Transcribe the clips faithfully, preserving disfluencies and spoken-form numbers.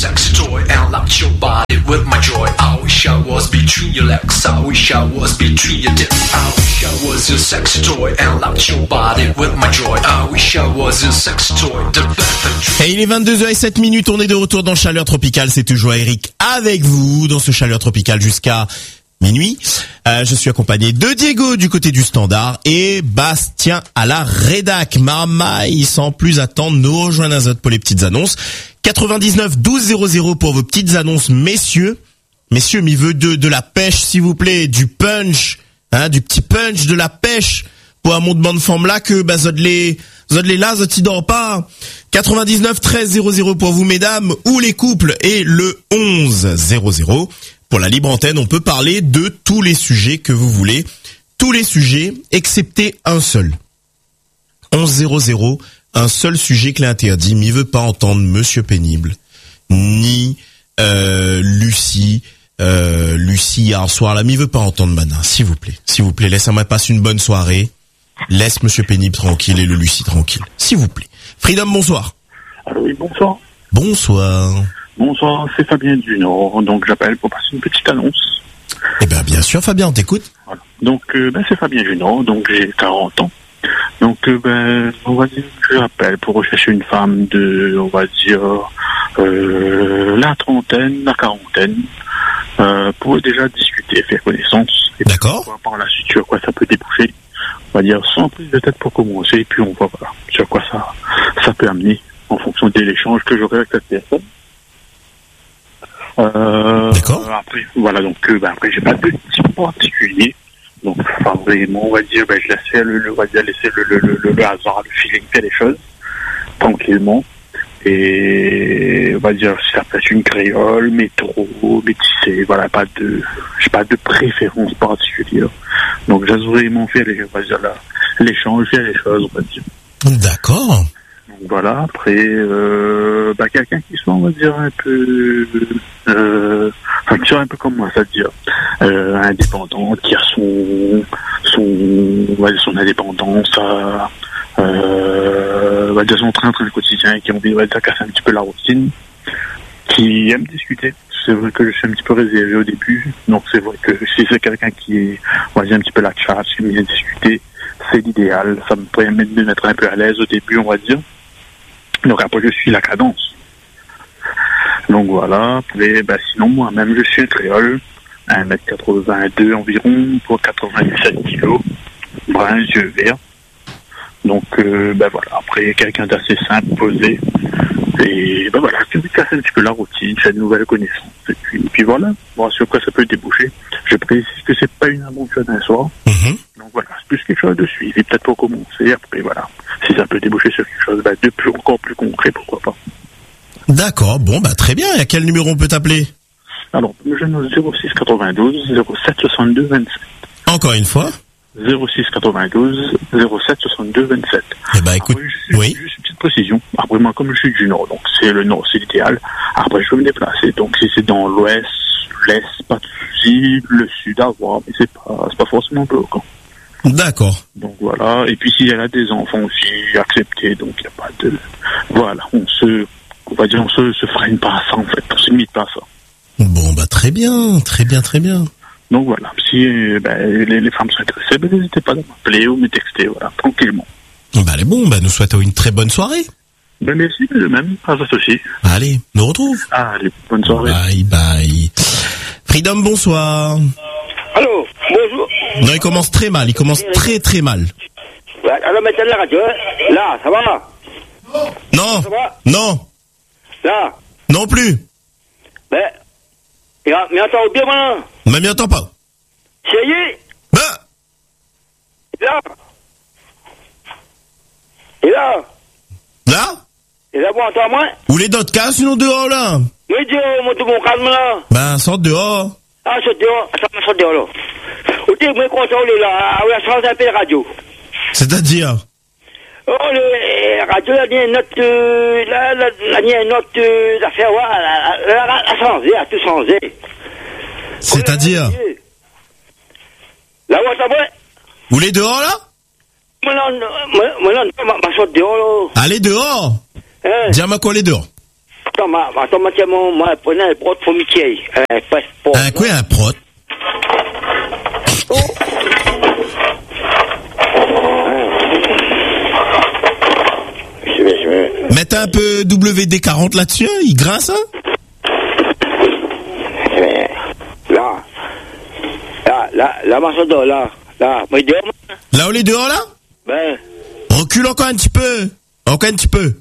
sexy toy and locked your body with my joy. I wish I was between your legs. I wish I was between your dick. I wish I was your sexy toy and locked your body with my joy. I wish I was your sexy toy. The perfect. Et il est vingt-deux heures zéro sept minutes, on est de retour dans Chaleur Tropicale, c'est toujours Eric avec vous dans ce Chaleur Tropicale jusqu'à minuit. Euh, je suis accompagné de Diego du côté du standard et Bastien à la rédac. Marmaille, sans plus attendre, nous rejoindre Azote pour les petites annonces. quatre-vingt-dix-neuf douze zéro zéro pour vos petites annonces, messieurs. Messieurs, m'y veut de, de la pêche, s'il vous plaît, du punch, hein, du petit punch, de la pêche pour un monde de forme là que, bah, zod les, zod les là, zod t'y dort pas. quatre-vingt-dix-neuf treize zéro zéro pour vous, mesdames, ou les couples, et le onze zéro zéro. Pour la libre antenne, on peut parler de tous les sujets que vous voulez. Tous les sujets, excepté un seul. onze zéro zéro, un seul sujet clé interdit. M'y veut pas entendre Monsieur Pénible, ni euh, Lucie, euh, Lucie hier soir là. M'y veut pas entendre Manin, s'il vous plaît. S'il vous plaît, laissez-moi passer une bonne soirée. Laisse Monsieur Pénible tranquille et le Lucie tranquille. S'il vous plaît. Freedom, bonsoir. Allô, oui, bonsoir. Bonsoir. Bonsoir, c'est Fabien du Nord, donc j'appelle pour passer une petite annonce. Eh bien, bien sûr, Fabien, on t'écoute. Voilà. Donc, euh, ben, c'est Fabien du Nord, donc j'ai quarante ans. Donc, euh, ben, on va dire que j'appelle pour rechercher une femme de, on va dire, euh, la trentaine, la quarantaine, euh, pour déjà discuter, faire connaissance. Et d'accord. Puis, par la suite, sur quoi ça peut déboucher. On va dire sans prise de tête pour commencer, et puis on voit, voilà, sur quoi ça, ça peut amener, en fonction de l'échange que j'aurai avec cette personne. Euh, D'accord. Après, voilà, donc euh, ben, après j'ai pas de type particulier, donc enfin vraiment on va dire, ben je laisse le, le, on va dire laisser le, le, le, le hasard, le feeling faire les choses tranquillement, et on va dire si ça peut être une créole, métro, métissé, voilà, pas de, j'ai pas de préférence particulière, donc j'ose vraiment faire les, on va dire là, l'échange, faire les choses, on va dire. D'accord. Donc voilà, après, euh, bah, quelqu'un qui soit, on va dire, un peu, euh, enfin, qui soit un peu comme moi, c'est-à-dire, euh, indépendant, qui a son, son, on va dire, son indépendance, à, euh, on va dire, son train-train quotidien, qui a envie, on va dire, casser un petit peu la routine, qui aime discuter. C'est vrai que je suis un petit peu réservé au début, donc c'est vrai que si c'est quelqu'un qui est, on va dire, un petit peu la chat, qui aime bien discuter, c'est l'idéal, ça me permet de me mettre un peu à l'aise au début, on va dire. Donc après, je suis la cadence. Donc voilà, après, bah, sinon, moi-même, je suis un créole, un mètre quatre-vingt-deux environ, pour quatre-vingt-dix-sept kilos, brun, yeux verts. Donc, euh, bah voilà, après, quelqu'un d'assez simple, posé. Et bah voilà, je vais casser un petit peu la routine, faire de nouvelles connaissances. Et puis, et puis voilà, voir sur quoi ça peut déboucher. Je précise que c'est pas une aventure d'un soir. Mmh. Donc voilà, c'est plus quelque chose de suivi, peut-être pour commencer. Après voilà, si ça peut déboucher sur quelque chose bah, de plus, encore plus concret, pourquoi pas. D'accord, bon bah très bien. Et à quel numéro on peut t'appeler? Alors, le jeune zéro six quatre-vingt-douze zéro sept soixante-deux vingt-sept. Encore une fois. zéro six quatre-vingt-douze zéro sept soixante-deux vingt-sept. Eh ben écoute, après, juste, oui. Juste une petite précision. Après moi, comme je suis du Nord, donc c'est le Nord, c'est l'idéal. Après, je peux me déplacer. Donc si c'est dans l'Ouest, l'Est, pas de souci. Le Sud, à voir, mais c'est pas, c'est pas forcément bloquant. D'accord. Donc voilà. Et puis si elle a des enfants aussi, acceptés. Donc il n'y a pas de, voilà, on se, on va dire, on se, se freine pas à ça en fait, on se limite pas à ça. Bon bah très bien, très bien, très bien. Donc voilà, si ben, les, les femmes sont intéressées, ben, n'hésitez pas à m'appeler ou me texter, voilà, tranquillement. Bah allez bon, bah nous souhaitons une très bonne soirée. Ben merci, de même, à vous aussi. Allez, nous retrouve. Allez, bonne soirée. Bye bye. Freedom, bonsoir. Allô, bonjour. Non, il commence très mal, il commence très très mal. Ouais, alors maintenant la radio, là, ça va? Non, Ça va? non, Là, non plus. ben, mais attends bien maintenant. Mais m'y attends pas. Sérieux? Bah, Là. Et là? là? Et là, bon, attends moi? Ou les d'autres cas, sinon dehors là. Oui, Dieu, monte mon calme là. Ben, sort dehors. Ah, saute dehors, attends, saute dehors là. Ok, moi, contrôle là, on va changer un peu la radio. C'est-à-dire? Oh, le radio, là, il y a une note, euh, là, là, là, il y a une note, euh, d'affaires, voilà, elle a changé, elle a tout changé. C'est-à-dire? Là, où ça va? Vous les dehors là? Moi, non, moi, non, ma sorte dehors, là. Allez dehors. Hein? Dis-moi quoi les dehors. attends, ma, attends, ma, tiens, mon, moi, prenez un prot pour Mickey. Un passeport. Un quoi, un prot? Oh. Je vais, je vais. Mettez un peu W D quarante là-dessus, hein, il grince, hein? Là. Là, là, là, ma soeur, là. Là, moi, dehors, moi. Là où les dehors, là? Ben. Recule encore un petit peu. Encore un petit peu.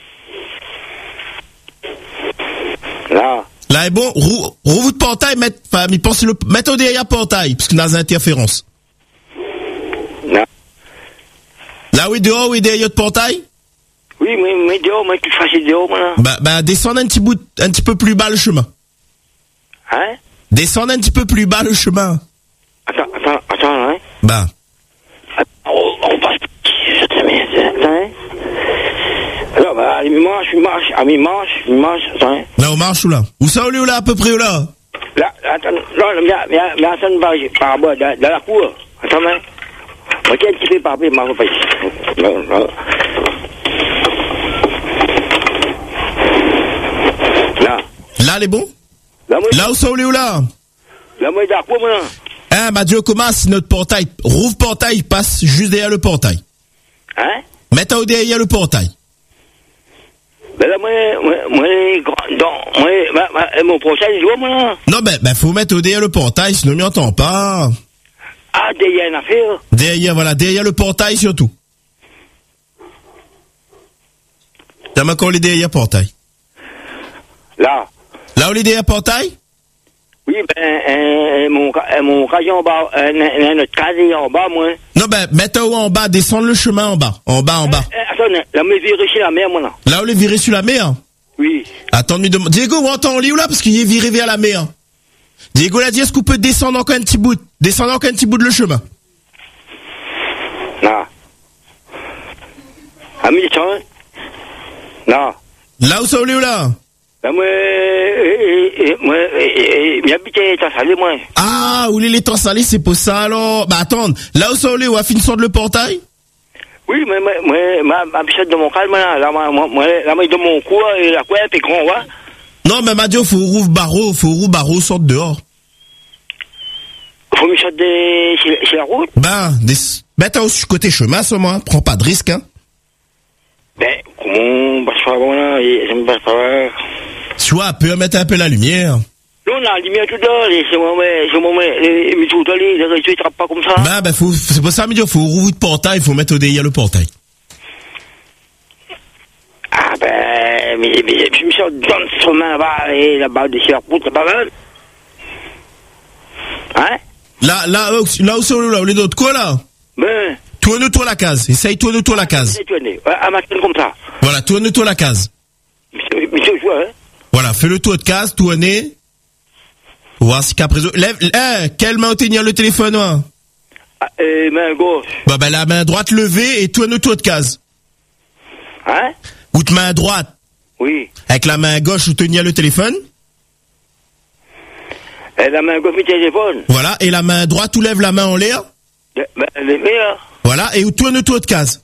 Là. Là est bon, roue, roue votre portail, mettez, enfin, mais pensez le, mettez au derrière portail, parce qu'il y a des interférences. Là. Là où est dehors, où est derrière le portail? Oui, mais, mais dehors, moi, tu fasses dehors, moi, là. Bah, bah, descendre un petit bout, un petit peu plus bas le chemin. Hein? Descendre un petit peu plus bas le chemin. Attends, attends, attends, hein? Bah. On, on passe. Attends, hein? Alors, bah, il marche, il marche, ah, il marche, il marche, attends, hein? Là, on marche ou là? Où ça, où là, à peu près, où là? Là, attends, là, mais, mais, mais attends, par, par bas, dans, dans la cour. Attends, hein? Moi, tiens, un petit peu par bas, ma reprise. Là, là. Là. Là, les bons? Là, moi, Là, où ça, où là, où là? là, moi, dans la cour, moi, là. Hein, bah, Dieu, comment si notre portail, rouvre portail, passe juste derrière le portail. Hein? Mettez au derrière le portail. Ben là, moi, moi, moi, grand, dans, moi, ma, ma, mon prochain, il doit, moi, là. Non, ben, ben, faut mettre au derrière le portail, sinon on n'y entend pas. Ah, derrière une affaire. Derrière, voilà, derrière le portail surtout. T'as encore les derrière portail. Là. Là où les derrière portail? Oui, ben, euh, mon, euh, mon casier en bas, euh, euh, notre casier en bas, moi. Non, ben, mettez en bas, descendre le chemin en bas. En bas, en bas. Euh, euh, attends, là, me virer chez la mer, moi, là. Là où les viré sur la mer? Oui. Attends, mais demande. Diego, on entend où là? Parce qu'il est viré vers la mer. Diego l'a dit, est-ce qu'on peut descendre encore un petit bout? Descendre encore un petit bout de le chemin. Là. À midi, hein? Là. Là où ça, où là? Ben, moi, euh, euh, moi, euh, j'habite à Salé, moi. Ah, où les temps salés, c'est pour ça, alors. Bah, attends. Là où ça, où on a fini sur le portail? Oui, mais, moi, moi, ma, ma bichette de mon calme, là, là, moi, moi, là, moi, de mon cou, et la couette, et grand, ouais. Non, mais Madio, faut rouvre barreau, faut rouvre barreau, sorte dehors. Faut me sortir de, chez, chez la route? Ben, des, ben, t'as aussi côté chemin, ça, moi. Prends pas de risque, hein. Ben, comment, bah, je bon, là, j'aime pas savoir. Soit, peut mettre un peu la lumière. Non, on a la lumière tout dehors, et c'est moi, c'est moi, mais, mais tout à l'heure, les réseaux, ils trappent pas comme ça. Ben, ben, faut, c'est pour ça, Madio, faut rouvre le portail, faut mettre au derrière le portail. Ah, ben, mais, mais, je me sors dans le chemin là-bas, et là-bas, de chez la route, là-bas, même. Hein? Là, là, là où c'est, là, où les autres, quoi, là? Ben. Tourne-toi la case. Essaye, tourne-toi la case. Tourne, à ma comme ça. Voilà, tourne-toi la case. Mais c'est joué, hein? Voilà, fais le tour de case, tournez. Voir si qu'après, lève, eh, quelle main tenir le téléphone, hein? Ah, euh, main gauche. Bah, ben, la main droite levée et tourne le tour de case. Hein? Ou de main droite. Oui. Avec la main gauche, où tenir le téléphone. Et la main gauche, le téléphone. Voilà, et la main droite, où lève la main en l'air. Ben, les là. Voilà, et où tourne le tour de case.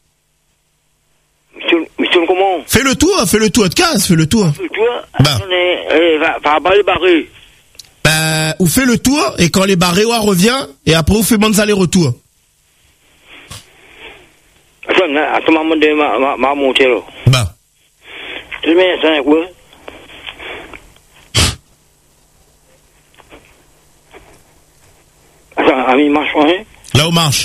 Mais tourne comment? Fais le tour, fais le tour de case, fais le tour. Tu vois? Ben. Attendez, va, va, va les barrer. Ben, ou fais le tour, et quand les barrés, on revient, et après, on fait bonnes allers-retours. Attends, attends, maman de ma, ma, ma montée, là. Ben. Tu mets ça, quoi? Attends, ami, marche, hein? Là, on marche.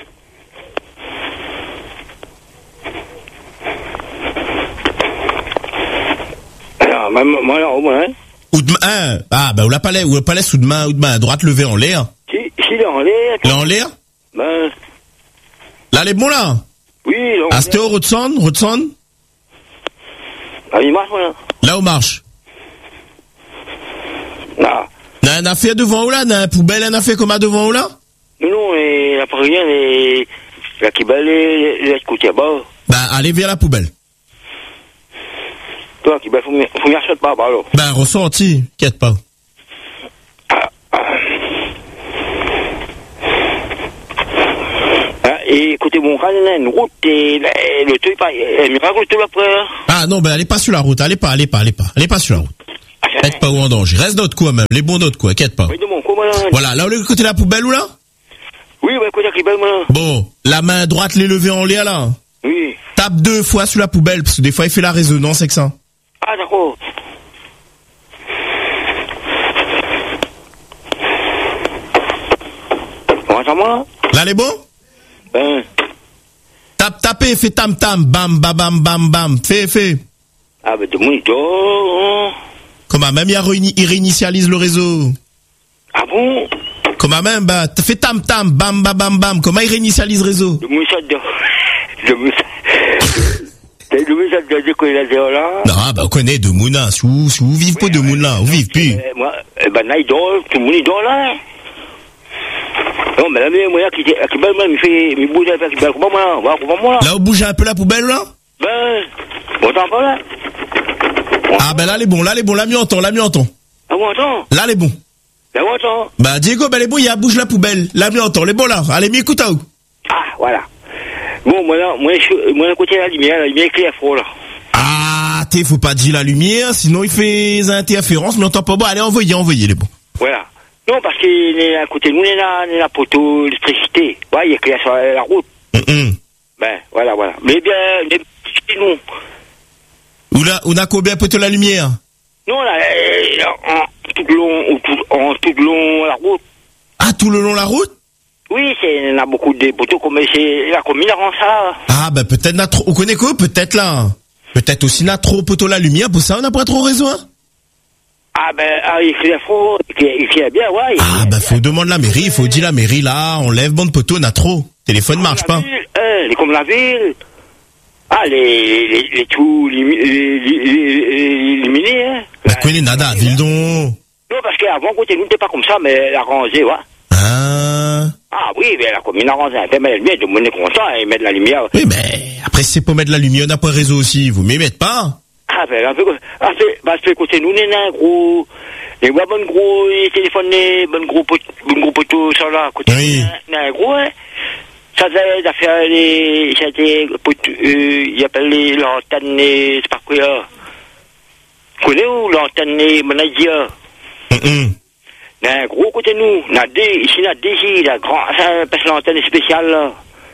Alors, moi, là, au moins, hein? Ou de main, hein, ah, ben, ou la palais, ou la palais, ou de main, ou de main droite levée en l'air. Si, si, il est en l'air. Là, en l'air? Ben. Là, les bons, là? Oui, là. Ah, c'était au Rodson, Rodson? Ah, il marche, là. Là, on marche. Là. N'a un affaire devant ou là? N'a un poubelle, un affaire comme à devant ou là? Non, non, et après rien, les, la qui balait, les, les côté bas. Ben, allez vers la poubelle. Toi, qui balait, faut m'y, faut m'y acheter pas, bah, alors. Ben, ressenti, inquiète pas. Ah, ah. Ah, et, côté, côté mon crâne, il y a une route et le, le truc, il me raconte tout après. Ah non, ben allez pas sur la route, allez pas, allez pas, allez pas, allez pas sur la route. Faites pas où en danger. Reste notre quoi même, les bons notre quoi, inquiète pas. Oui, de mon coup, moi, Voilà, là, le côté de la poubelle ou là? oui, ouais, côté qui belle, moi. Bon, la main droite l'est levée en l'air là. Oui. Tape deux fois sous la poubelle, parce que des fois il fait la résonance avec ça. Ah, d'accord. Comment ça, moi? Là, elle est bon? Ben. Tape, tapez, fais tam tam, bam, bam, bam, bam, bam, fais, fais. Ah, ben, tout le monde dort. Comment même il, réuni- il réinitialise le réseau. Ah bon? Comment même, bah, t- fais tam tam, bam, bam, bam, bam. Comment il réinitialise le réseau? Le moussa dort. Le moussa. Le moussa dort de quoi il a dehors là? Non, bah, on connaît de Mouna. Si vous, si vous vivez pas de Mouna, vous vivez plus. Euh, moi, eh ben là, il dort, tout le monde il dort là. Non, mais là, mais moi, qui qui belle, il fait, il bouge avec qui belle, comment moi là? Voilà, comment moi là? Là, vous bougez un peu la poubelle, là? Ben, on t'entend pas là? Ah, ben là, elle est bon, là, elle est bon, là, mieux entend, là, mieux entend. Ah, on entend? Là, elle est bon. Là, on entend? Bah, Diego, ben, elle est bon, il y a bouge la poubelle. Là, mieux entend, elle est bon, là. Allez, mieux écoute, où? Ah, voilà. Bon, moi, là, moi, je, moi, à côté de la lumière, la lumière claire, fort là. Ah, t'es, faut pas dire la lumière, sinon il fait des interférences, mais on entend pas bon. Allez, envoyez, envoyez, elle est bon. Voilà. Non, parce que à côté de nous, il y a la, la poteau d'électricité. Ouais, il est clair sur la, la route. Mm-mm. Ben, voilà, voilà. Mais bien, mais, non. Où là, on a combien peut la lumière? Non, là, euh, en tout le long, en tout, en tout le long la route. Ah, tout le long de la route? Oui, c'est, il y en a beaucoup de poteaux, comme c'est la commune rend ça. Ah, ben peut-être n'a trop, on connaît quoi? Peut-être là. Peut-être aussi n'a trop poteau la lumière, pour ça on n'a pas trop réseau, hein? Ah, ben, ah, il fait faux, il fait bien, ouais. Ah, ben faut demander la mairie, il faut dire la mairie là, on lève bon de poteau, n'a trop. Téléphone marche pas. Euh, les comme la ville. Ah, les, les, les tout, les, les, les, les, éliminés, hein. Bah, connais nada, ville donc. Non, parce qu'avant, côté nous, n'était pas comme ça, mais elle a rangé, ouais. Ah. Ah oui, mais la commune a rangé un peu, mais elle met, tout le monde est content, et met de la lumière. Oui, mais après, si c'est pour mettre de la lumière, on n'a pas réseau aussi, vous m'y mettez pas. Ah, ben, un peu, ah, c'est, bah, c'est côté nous, on a un gros, les ouais, bon gros, les téléphones, les bon gros poteaux, bon gros poteaux, ça là, côté oui. nous, on a un gros, hein. Ça, ça fait les, ça fait, euh, il appelle les, l'antenne, c'est pas quoi, là. Vous connaissez où, l'antenne, Manadia? Hum, Il y a un gros côté de nous. Il y a des, ici, il y a des, la grand, ça, parce que l'antenne est spéciale, là.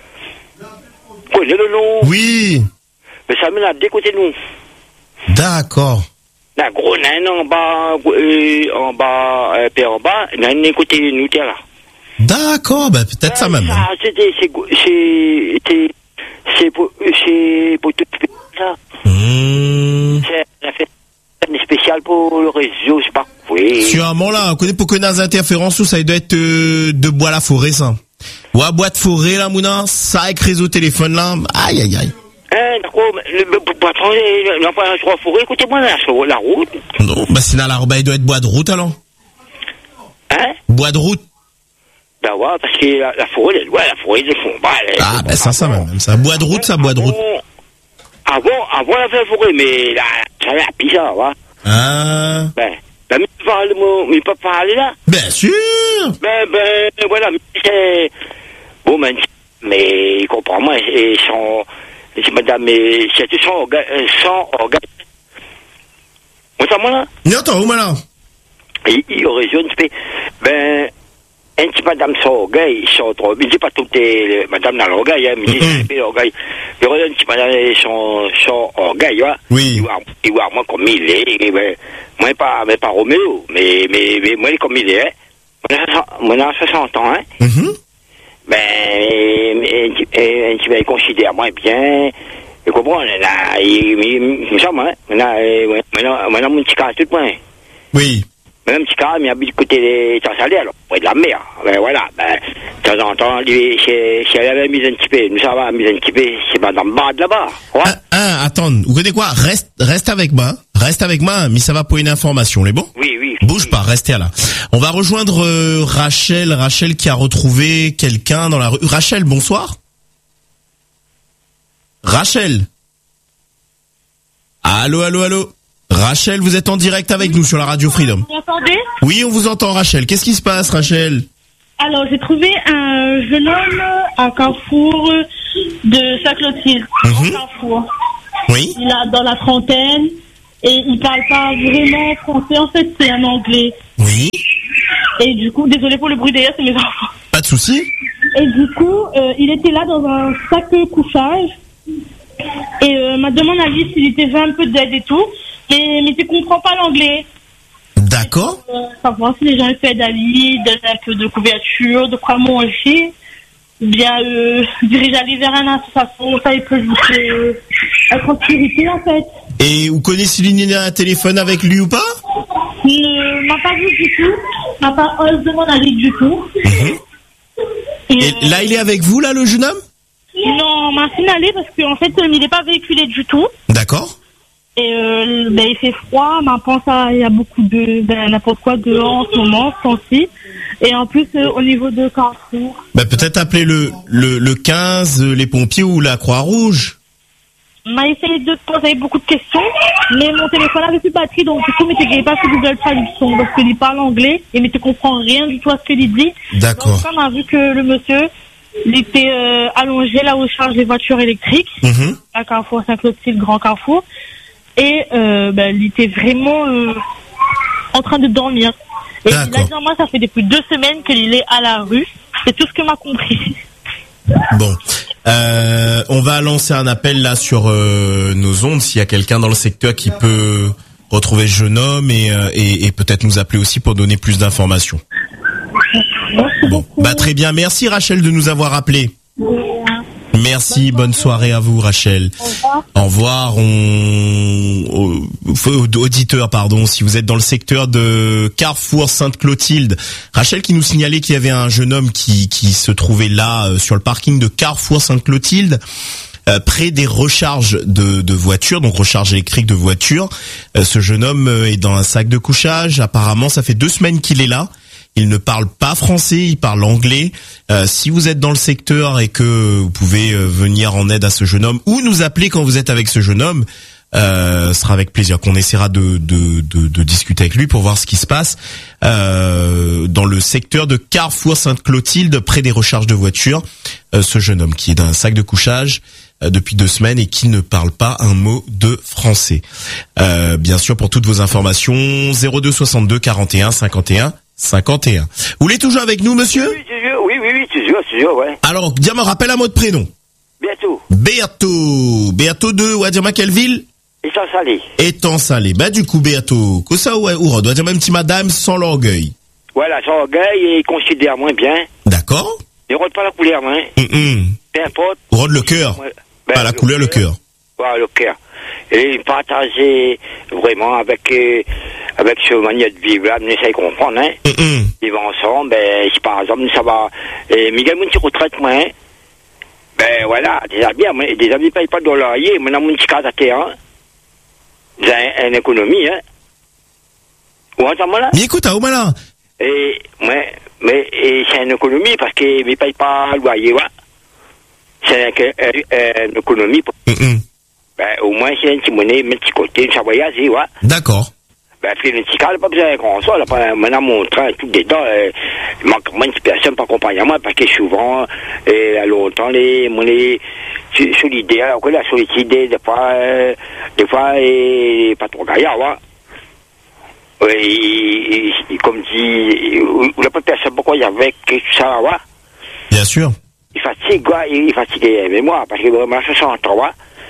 Vous connaissez le nom? oui. Mais ça, il y a des côtés de nous. D'accord. Il y a un gros nain en bas, euh, en bas, euh, puis en bas, il y a un côté de nous, tiens, là. D'accord, bah, peut-être ça même. Ah, c'était, c'est, c'est, c'est, c'est, pour, c'est, pour tout, ça. Mmh. C'est, ça fait, une spéciale pour le réseau, je sais pas. Oui. Sûrement là, on connaît pour que dans les interférences, tout ça, il doit être euh, de bois la forêt, ça. Ouais, bois de forêt, là, Mouna, ça avec réseau téléphone, là. Aïe, aïe, aïe. Hein, d'accord, le patron, il n'a pas sur la forêt, écoutez-moi, là, sur la route. Non, bah, sinon, là, bah, il doit être bois de route, alors. Hein? Bois de route. Ben ouais, parce que la, la forêt, ouais, la forêt, ils font pas. Ah, bah, ça, ça, même, ça. Bois de route, ça, bois de route. Avant, avant, la forêt, mais là, ça va, pis ça, ouais. Ah. Ben, ben, mais tu parles, mais pas parler là. Bien sûr. Ben, ben, voilà, mais c'est, bon, mais, mais, comprends-moi, et son, c'est madame, mais, c'est tout son organe, son organe. Entends-moi là? Non, attends, où, maintenant? Il, il aurait jeune, ben, un petit madame son orgueil, ils sont trop, mais dis pas tout est, madame dans l'orgueil, hein, mais dis pas l'orgueil. Il aurait un petit madame son, son orgueil, ouais. Oui. Il voit, il voit moi comme il est, et ben, moi pas, mais pas Roméo, mais, mais, mais, moi comme il est, hein. Moi, on a soixante ans, hein. Mm-hmm. Ben, mais, un petit peu considère moi bien, tu comprends, là, il, il me semble, hein. Maintenant, maintenant, maintenant, mon petit cas, tout le monde. Oui. Même si quand même, il habite du côté des Tanzaniens, alors, près de la mer. Ben voilà, ben, de temps en temps, lui, si elle avait mis un petit peu, nous ça va, mis un petit peu, c'est madame Bad là-bas. Ouais. Ah, ah, attends, vous connaissez quoi? Reste, reste avec moi. Reste avec moi, mais ça va pour une information, les bons? Oui, oui. Bouge oui. pas, restez là. On va rejoindre euh, Rachel, Rachel qui a retrouvé quelqu'un dans la rue. Rachel, bonsoir. Rachel. Allô, allô, allô. Rachel, vous êtes en direct avec nous sur la radio Freedom. Vous m'entendez? Oui, on vous entend, Rachel. Qu'est-ce qui se passe, Rachel? Alors, j'ai trouvé un un jeune homme à Carrefour de Saint-Clotilde. Mhm. Carrefour. Oui. Il a dans la trentaine et il parle pas vraiment français. En fait, c'est un anglais. Oui. Et du coup, désolé pour le bruit derrière, c'est mes enfants. Pas de souci. Et du coup, euh, il était là dans un sac de couchage. Et euh, m'a demandé à lui s'il était fait un peu d'aide et tout. Mais, mais tu comprends pas l'anglais. D'accord. Euh, savoir si les gens fait d'avis, donner un peu de couverture, de quoi manger. Ou bien euh, diriger aller vers une association. Ça, il peut juste euh, être en sécurité, en fait. Et vous connaissez l'unité à un téléphone avec lui ou pas? Ne m'a pas vu du tout. M'a pas osé demander à lui du tout. Mhm. Et, Et euh, là, il est avec vous, là, le jeune homme? non, m'a signalé parce qu'en fait, euh, il n'est pas véhiculé du tout. D'accord. Et euh, ben, il fait froid, mais pense à il y a beaucoup de ben, n'importe quoi dehors en ce moment, ce temps-ci. Et en plus, euh, au niveau de Carrefour. Bah, peut-être appeler le, le, le quinze, les pompiers ou la Croix-Rouge. M'a essayé de poser beaucoup de questions, mais mon téléphone avait plus de batterie, donc du coup, mais t'es pas sur Google Traduction, parce qu'il parle anglais, et mais tu comprends rien du tout à ce qu'il dit. D'accord. Donc, on a vu que le monsieur, il était euh, allongé là où charge les voitures électriques, Mhm. à Carrefour Saint-Clotilde, Grand Carrefour, et euh, ben, il était vraiment euh, en train de dormir. Et il a D'accord. dit, moi, ça fait depuis deux semaines qu'il est à la rue, c'est tout ce que m'a compris. Bon. Euh, on va lancer un appel là sur euh, nos ondes s'il y a quelqu'un dans le secteur qui peut retrouver ce jeune homme et, euh, et, et peut-être nous appeler aussi pour donner plus d'informations. Bon, bah très bien. Merci Rachel de nous avoir appelé. Merci, bonne soirée à vous Rachel. Au revoir. On auditeur pardon, si vous êtes dans le secteur de Carrefour Sainte-Clotilde, Rachel qui nous signalait qu'il y avait un jeune homme qui qui se trouvait là euh, sur le parking de Carrefour Sainte-Clotilde. Euh, près des recharges de, de voitures, donc recharge électrique de voitures. Euh, ce jeune homme euh, est dans un sac de couchage. Apparemment, ça fait deux semaines qu'il est là. Il ne parle pas français, il parle anglais. Euh, si vous êtes dans le secteur et que vous pouvez euh, venir en aide à ce jeune homme ou nous appeler quand vous êtes avec ce jeune homme, euh, ce sera avec plaisir qu'on essaiera de, de, de, de discuter avec lui pour voir ce qui se passe euh, dans le secteur de Carrefour Sainte-Clotilde, près des recharges de voitures. Euh, ce jeune homme qui est dans un sac de couchage euh, depuis deux semaines et qui ne parle pas un mot de français. Euh, bien sûr, pour toutes vos informations, zéro deux soixante-deux quarante et un cinquante et un cinquante et un. Vous voulez toujours avec nous, monsieur? Oui, toujours, oui, oui, oui, toujours, toujours, ouais. Alors, dis-moi, rappelle à mot de prénom. Bientôt. Beato. Beato de, ou à dire-moi quelle ville? Étant salé. Étant salé. Bah, du coup, Beato, que ça, ouais, ou, on doit dire même petit madame sans l'orgueil. Voilà, son orgueil, il considère moins bien. D'accord? Il ne rôde pas la couleur, hein. Hum, hum. Peu importe. Rôde le cœur. Ouais. Ben, Pas la couleur, le cœur. Voilà, le cœur. Et il partageait vraiment avec, euh, avec ce manière de vivre là, mais ça y comprendre, hein. Hum, hum. Ils vont ensemble, ben, si par exemple, ça va, et Miguel Mounti retraite, moi, hein. Ben, voilà, des habits, des habits payent pas de loyer, maintenant, mon petit cas à terre, hein. J'ai une économie, hein. Vous entendez là? Mais écoute, à Oumala. Et, mais, mais, et c'est une économie parce qu'ils ne payent pas le loyer, ouais. C'est une, une, une économie. Pour, Hum, hum. ben, au moins, c'est un petit monnaie, un petit côté, ça voyager, ouais. D'accord. Ben, puis le petit cas, pas besoin de grand ça, là, pas, maintenant, mon train, tout dedans, euh, il manque moins de personnes pour accompagner moi, parce que souvent, et à longtemps, les, mon, les, solidaires, quoi, la sollicité, des fois, euh, des fois, et, pas trop gaillard, ouais. Oui, il, il, comme dit, il n'a pas de personne, pourquoi il y avait tout ça, ouais. Bien sûr. Il fatigue, ouais, il fatigue, mais moi, parce que vraiment, je sens trois,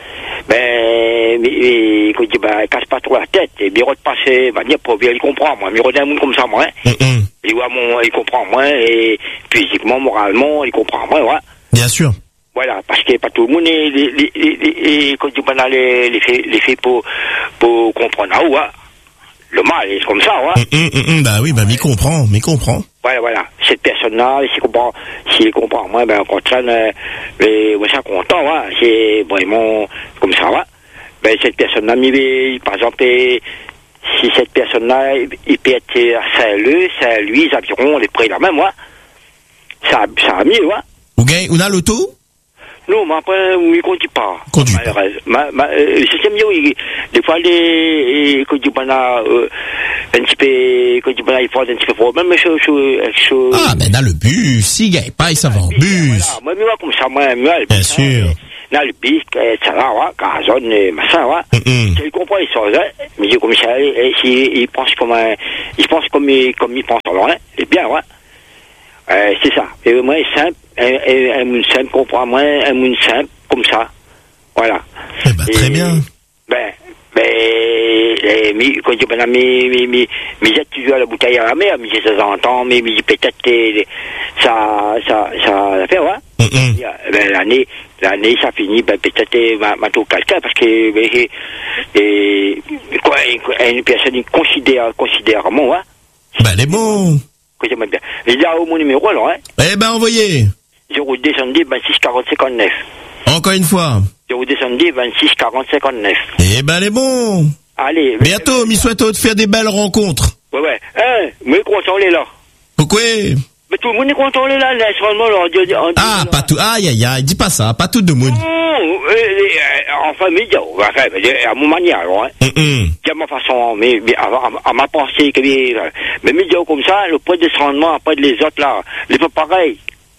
ben, mais, quand il dit, ben, casse pas trop la tête, et bien, de passer, ben, dire, pour bien, il comprend, moi, mais un monde comme ça, moi, hein. Hum, hum. Il voit mon, il comprend, moi, et physiquement, moralement, il comprend, moi, ouais. Bien sûr. Voilà, parce que pas tout le monde, est, les, les, les, les, quand il dit, ben, les, les faits, les faits pour, pour comprendre, ah, ouais. Le mal, c'est comme ça, ouais. Hum, hum, hum, bah oui, bah, m'y comprend, m'y comprend. Voilà, voilà. Cette personne-là, s'il comprend, s'il comprend, moi, ben, quand ça, mais, moi, ça content, ouais. C'est vraiment comme ça, ouais. Ben, cette personne-là, mais, par exemple, si cette personne-là, il peut être Saint-Leu, Saint-Louis, ils aviront les prix là même, ouais. Ça, ça a mis, ouais. Vous gagnez, on a l'auto? Non, mais après, oui, il conduit pas. Conduit pas. Ma, ma, euh, c'est mieux, il, des fois, les, quand il dit, euh, un petit peu, quand tu peux, il faut un petit peu problème, mais je, je, je. Ah, ben, dans le bus, si, gars, pas, ça va en bus. Voilà, moi, moi, comme ça, moi, moi, Bien sûr. Dans le bus, et cetera, gazon, machin, ouais. Mm-mm. Tu comprends les choses, hein. Mais je, comme ça, il pense comme un, il pense comme il, comme il pense, alors, hein. C'est bien, ouais. Euh, c'est ça. Et moi, simple, un, un monde simple, comprends, moi, un monde simple, comme ça. Voilà. Eh ben, très Et, bien. Ben, ben, eh, mais, quand tu penses, mais, mais, mais, mais, tu joues à la bouteille à la mer, mais c'est ça, j'entends, mais, mais, peut-être, ça, ça, ça, ça fait, ouais. Mm-mm. Ben, l'année, l'année, ça finit, ben, peut-être, ma, ma tour quelqu'un, parce que, ben, et, quoi, une, une personne considère, considère, moi, ouais. Ben, elle est bon. Il y a au mon numéro, alors, hein. Eh ben, envoyez. zéro deux cent dix, vingt-six, quarante, cinquante-neuf. Encore une fois. zéro deux cent dix, vingt-six, quarante, cinquante-neuf. Eh ben, elle est bon. Allez. Bientôt, m'y souhaite de faire des belles rencontres. Ouais, ouais. Hein, mais content, on est là. Pourquoi? Mais tout le monde est content, on est là, là, seulement, là, on dit, on dit, Ah, là. pas tout. Aïe, aïe, aïe, dis pas ça, pas tout de monde. Non, euh, euh, en famille, enfin, à mon manière, alors, hein. Mm-mm. À ma façon, mais, mais à, à, à ma pensée, que, mais, mais, mais, comme ça, le poids de rendement, après les autres, là, les pas pareil.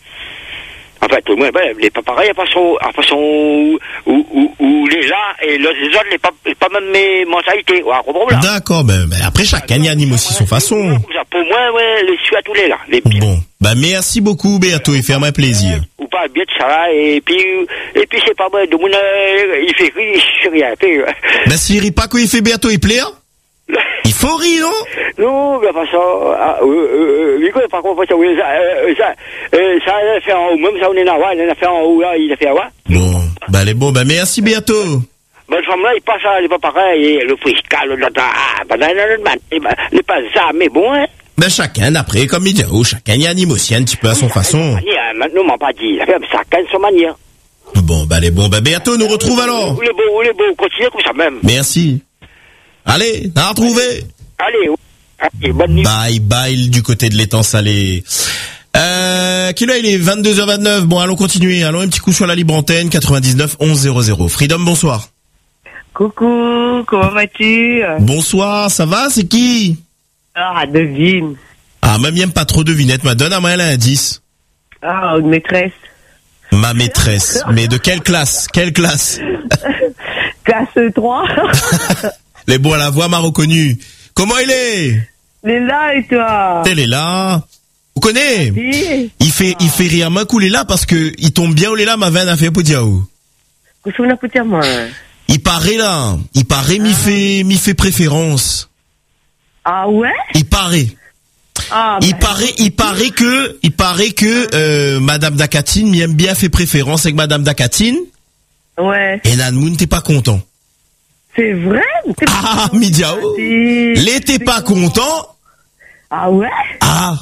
En fait, tout le monde, ben, les pas pareil, à façon, à façon, où, où, où, les là, et les autres, les pas, pas même mes mentalités, ouais, problème. D'accord, ben, ben, après, chacun y anime aussi son façon. Pour moi, ouais, les suis à tous les là, les pires. Bon, ben, merci beaucoup, Béato, et faire un plaisir. Ou pas bien de ça là, et puis, et puis c'est pas moi, de mon, euh, il fait rire, je sais rien, puis, euh. Ben, s'il rit pas quand il fait Béato, il plaît, hein? Il faut rire, non? Non, mais pas ça, ah, euh, euh, euh, par contre, ça, oui, ça, euh, ça, euh, ça, il a fait en haut, même ça, on est là, ouais, il a fait en haut, là, il a fait, ouais. Bon, ben, elle est bon, ben, merci, Béato. Bonne femme là, il passe, il est pas pareil, et le fiscal, le, ah, ben, il n'est pas ça, mais bon, hein. Ben, chacun, après, comme il dit, oh, chacun y anime aussi un petit peu à son façon. Maintenant, on m'a pas dit, ça fait chacun de son manière. Bon, ben, elle est bon, ben, Béato, nous retrouve alors. Où les beaux, où les beaux, continuez comme ça même. Merci. Allez, à retrouver. Allez, allez, bonne nuit. Bye bye du côté de l'étang salé. Euh, qui là, il est vingt-deux heures vingt-neuf. Bon, allons continuer. Allons un petit coup sur la libre antenne, quatre-vingt-dix-neuf onze zéro zéro. Freedom, bonsoir. Coucou, comment vas-tu? Bonsoir, ça va, c'est qui? Ah, devine. Ah, même y'aime pas trop devinette, ma donne à moi un indice. Ah, une maîtresse. Ma maîtresse. Mais de quelle classe? Quelle classe? Classe trois. Les beaux à la voix m'a reconnu. Comment il est? Il est là et toi? Elle est là. Vous connaissez? Oui. Il fait, il fait rire ma cool, il est là parce que il tombe bien où il est là, ma veine a fait pour dire où. Qu'est-ce qu'on a pour dire, moi? Il paraît là. Il paraît, m'y fait, m'y fait préférence. Ah ouais? Il paraît. Ah, Il bah, paraît, il paraît que, il paraît que, euh, Madame Dakatine m'aime bien fait préférence avec Madame Dakatine. ouais. Et Nanmoun, t'es pas content. C'est vrai? T'es pas Ah, content? Midiao. Si. Les t'es pas content. Ah ouais? Ah.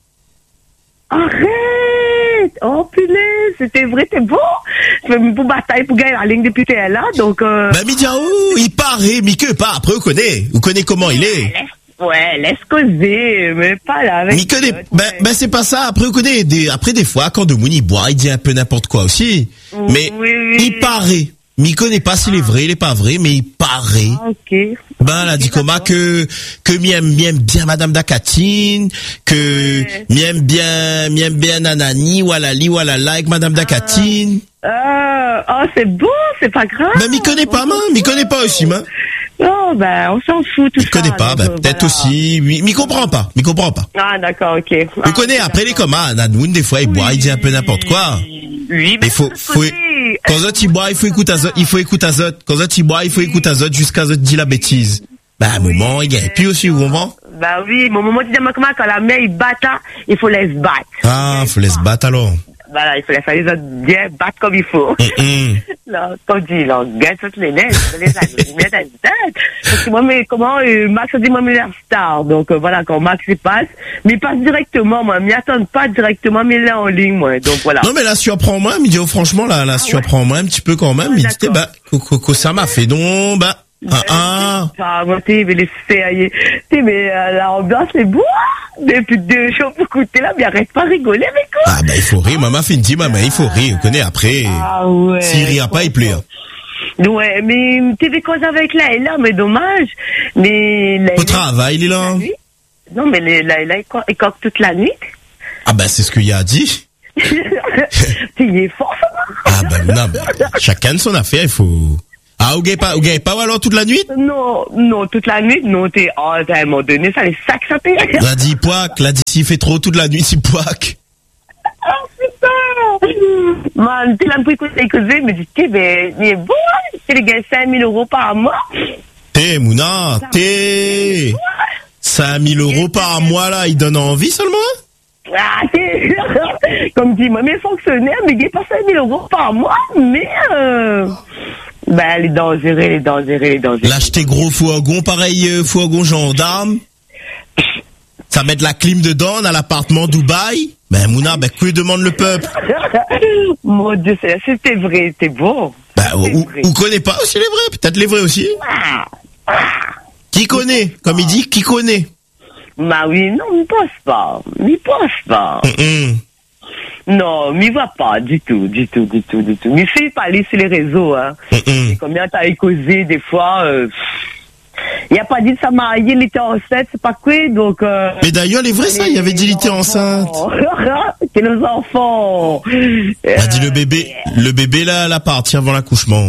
Arrête! Oh punaise, c'était vrai, t'es beau! Je fais une bonne bataille pour gagner la ligne depuis t'es là, donc euh... Ben, Midiao, il paraît, mais que pas. Après, vous connaissez. Vous connaissez comment il est. Ouais, laisse causer, mais pas là avec... Mais que des, ben, ben, c'est pas ça. Après, vous connaissez, des, après, des fois, quand Demoun, il boit, il dit un peu n'importe quoi aussi. Mais, oui, oui. il paraît. Mais il connaît pas s'il est vrai, il est pas vrai, mais il paraît. Ah, ok. Ben, elle a dit comment que, que m'aime m'aime bien Madame Dakatine, que Ouais. m'aime bien, m'aime bien Nanani, walali, walala, avec Madame Dakatine. Euh, oh, c'est beau, c'est pas grave. Mais m'y connaît pas, man, m'y connaît pas aussi, man. Non, ben, on s'en fout, tout M'y ça. connaît pas, donc, ben, euh, peut-être voilà. aussi, m'y m'y comprend pas, m'y comprend pas. Ah, d'accord, ok. Vous Ah, connaissez, après les d'accord. communs, Nanoun, des fois, il boit, il dit un peu n'importe quoi. Oui, mais Il faut, faut, quand Zot il boit, il faut écouter Zot, il faut écouter Zot. Quand Zot il boit, il faut écouter Zot jusqu'à Zot dit la bêtise. Bah, à un moment, il gagne. Puis aussi, vous comprenez? Bah oui, mon moment, tu dis, comment, quand la mère, il bat, là, il faut laisser battre. Ah, faut laisser battre alors. Voilà, il faut laisser les autres bien battre comme il faut. Hum, hum. Non, comme dit, là, on gagne toutes les neiges, les mettre à tête. Parce que moi, mais comment, euh, Max a dit, moi, mais il est star. Donc, euh, voilà, quand Max, il passe, mais il passe directement, moi, m'y attend pas directement, mais il est en ligne, moi. Donc, voilà. Non, mais là, surprends-moi, mais oh, franchement, là, là, surprends-moi un petit peu quand même. Ouais, Mais dit, d'accord. bah, Coco, ça m'a fait donc, bah, ah, ah. Ah, moi, tu sais, mais les fériés. Tu sais, mais euh, l'ambiance, c'est beau. Depuis deux jours pour écouter là, mais arrête pas de rigoler avec quoi. Ah, bah, il faut rire, maman fait une dit, maman, il faut rire, vous connaissez, après. Ah ouais. S'il rira pas, il pleure. Ouais, mais t'es des causes avec Laïla, mais dommage. Mais Laïla, Au travail, il est là. non, mais les- Laïla, il co- il coque toute la nuit. Ah ben c'est ce qu'il y a dit. Il est fort, ça. Ah ben non, ben, chacun de son affaire, il faut... Ah, ou gagne pas, ou gagne pas alors toute la nuit? Non, non, toute la nuit, non, t'es, oh, à un moment donné, ça les sacs, ça t'est. L'a dit poic, l'a dit s'il fait trop toute la nuit, c'est poic. Oh, putain! Man, t'es là pour écouter, écouter, mais dis, t'es, ben, il est bon, hein? Tu les gagnes cinq mille euros par mois. T'es, Mouna, t'es... cinq mille euros par mois, là, il donne envie seulement? Ah, t'es, comme dit, moi, mes fonctionnaires, mais ils gagnent pas cinq mille euros par mois, mais, euh, ben, les dangereux, les dangereux, les dangereux. L'acheter gros fourgon, pareil, euh, fourgon gendarme. Ça met de la clim dedans, dans l'appartement Dubaï. Ben, Mouna, ben, que demande le peuple? Mon Dieu, c'est- c'était vrai, t'es bon. Ben, C'est ou, vrai. ou connaît pas aussi les vrais, peut-être les vrais aussi. Qui connaît, comme il dit, qui connaît? Bah oui, non, m'y pense pas, m'y pense pas. Hum, hum. Non, m'y va pas, du tout, du tout, du tout, du tout. Mais fais pas aller sur les réseaux, hein. Hum, hum. Et combien t'as causé, des fois, euh, il a pas dit de sa mariée, il était enceinte, c'est pas quoi, donc, euh... Mais d'ailleurs, les vrais, ça, il avait dit qu'il était enceinte. C'est nos enfants. A dit le bébé, le bébé là, à la partie avant l'accouchement.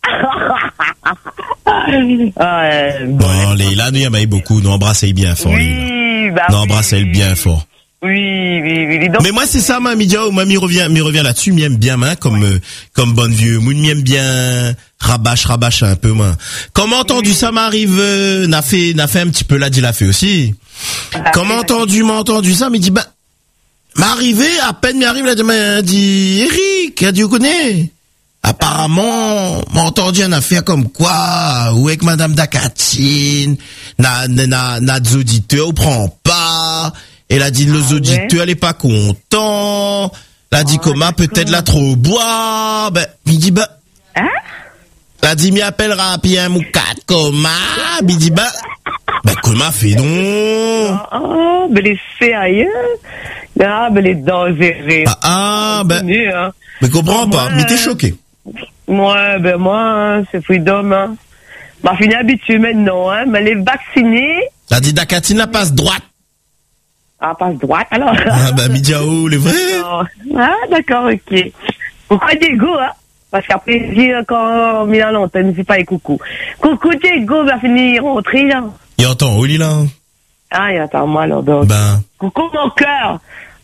Ouais, bon. Bon, les là, nous, il y en a eu beaucoup, nous embrassez bien fort, les là. Oui, bah Nous oui, embrassez oui, bien oui. fort. Oui, oui, oui. Donc, Mais moi, c'est ça, ma Midia, moi, m'y revient, m'y revient là-dessus, m'y bien, main, comme, euh, comme bonne vieux. Moi, m'y bien, rabâche, rabâche un peu, moi. Comment entendu ça m'arrive, euh, n'a fait, n'a fait un petit peu là, dit l'a fait aussi. Comment entendu, m'a entendu ça, mais dit, bah, m'arrivé, à peine m'y arrive là, m'a dit, Eric, a dit, vous connaissez? Apparemment, m'a entendu une affaire comme quoi, ou avec Madame Dakatine, na, na, na, na, des auditeurs, on prend pas. Elle a dit, les auditeurs, elle est pas content. Elle a dit, comment, peut-être la trop boire. Ben, il dit, ben, hein? elle a dit, m'y appellera, puis un moukat, comment? Il dit, ben, ben, comment fait donc? Oh, mais les sérieux? Ah, mais les dangereux. Ah, ah, ben, Connu, hein. mais comprends pas, Ouais. mais t'es choqué. Moi, ben moi, hein, c'est freedom, hein. M'a fini habitué maintenant, hein. Mais les vaccinés, Elle a dit, Dakatine, la passe droite. ah, passe droite, alors. Ah, ben, Midiao, les vrais. Non. Ah, d'accord, ok. Pourquoi Diego, hein? Parce qu'après, j'ai encore mis à l'antenne, c'est pas les coucou. Coucou Diego, va finir rentrer, là. Il entend, où il est là? Ah, il attend moi, alors, donc. Ben, Coucou mon cœur.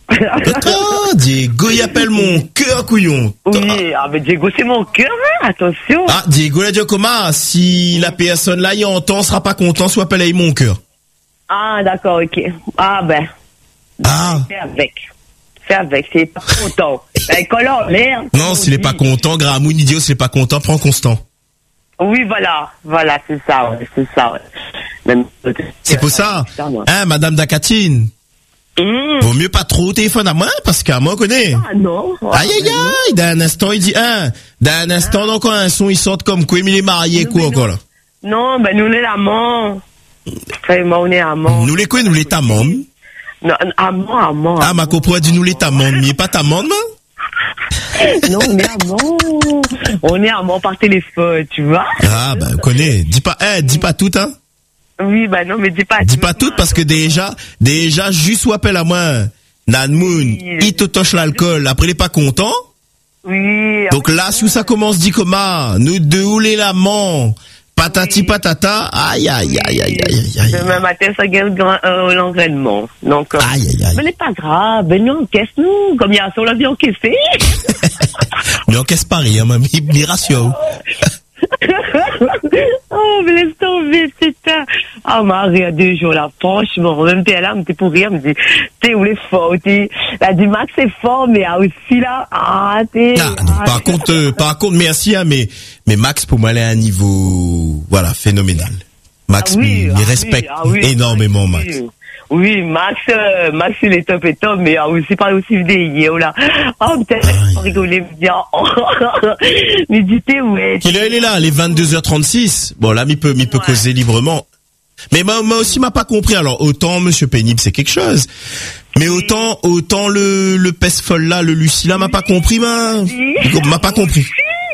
ah, Diego, il appelle mon cœur, couillon. Oui, ah, mais Diego, c'est mon cœur, hein, attention. Ah, Diego, l'a dit comment? Si la personne là, il entend, sera pas content, soit appelle à mon cœur. Ah, d'accord, ok. Ah, ben. Ah. Fais avec. Fais avec, c'est pas content. Ben, collant, merde. Non, s'il est pas content, Gramoun, idiot, s'il est pas content, prends Constant. Oui, voilà. Voilà, c'est ça, ouais, c'est ça, ouais. Même... C'est pour ça. Putain, moi. Hein, Madame Dakatine. Mmh. Vaut mieux pas trop au téléphone à moi, parce qu'à moi, on connaît. Ah, non. Aïe, aïe, aïe, d'un instant, il dit, hein, d'un instant, donc, un son, il sort comme quoi, il est marié, quoi, encore, là. Non, ben, nous, on est l'amant. Vraiment, on est amant. Nous les quoi, nous les tamons. Non, amant, amant. Ah, ma copro a dit nous les tamons, mais pas tamons, moi? Non, on est amant. On est amant par téléphone, tu vois. Ah, bah, on connaît. Dis pas, eh, dis pas tout, hein. Oui, bah non, mais dis pas. Dis pas tout, parce que déjà, déjà, juste ou appelle à moi, Nanmoun, il te touche l'alcool, après il est pas content. Oui. Donc là, si ça commence, dit comment, nous deux ou les laments, patati patata, aïe, aïe, aïe, aïe, aïe, aïe. Demain matin, ça gagne euh, l'entraînement. Donc, euh, Aïe, aïe, aïe. mais c'est pas grave, ben nous encaisse-nous, comme il y a sur la vie encaissée. Mais on caisse pas rien, mamie, mais ratio. Oh, mais laisse tomber, putain. Ah, Marie, a deux jours là, franchement, même t'es là, mais t'es pour rire, me dit, t'es où les forts, t'es, là, du Max c'est fort, mais ah, aussi là, ah, t'es. Ah, non, ah, par contre, euh, par contre, merci, hein, mais, mais Max, pour moi, elle est à un niveau, voilà, phénoménal. Max, ah oui, il ah respecte oui, ah oui, énormément, oui, Max. oui. Oui, Max, euh, Max, il est top et top, mais ah, aussi pas aussi vidéo là. Oh, putain, on rigolait, me dire, oh, mais dis t'es ouais. Quelle heure il est là? Les vingt-deux heures trente-six. Bon, là, il peut, il peut Ouais. causer librement. Mais moi, moi aussi, m'a pas compris. Alors, autant Monsieur Pénible, c'est quelque chose. Mais autant, autant le, le peste folle là, le Lucie là, m'a pas compris, m'a, m'a pas compris.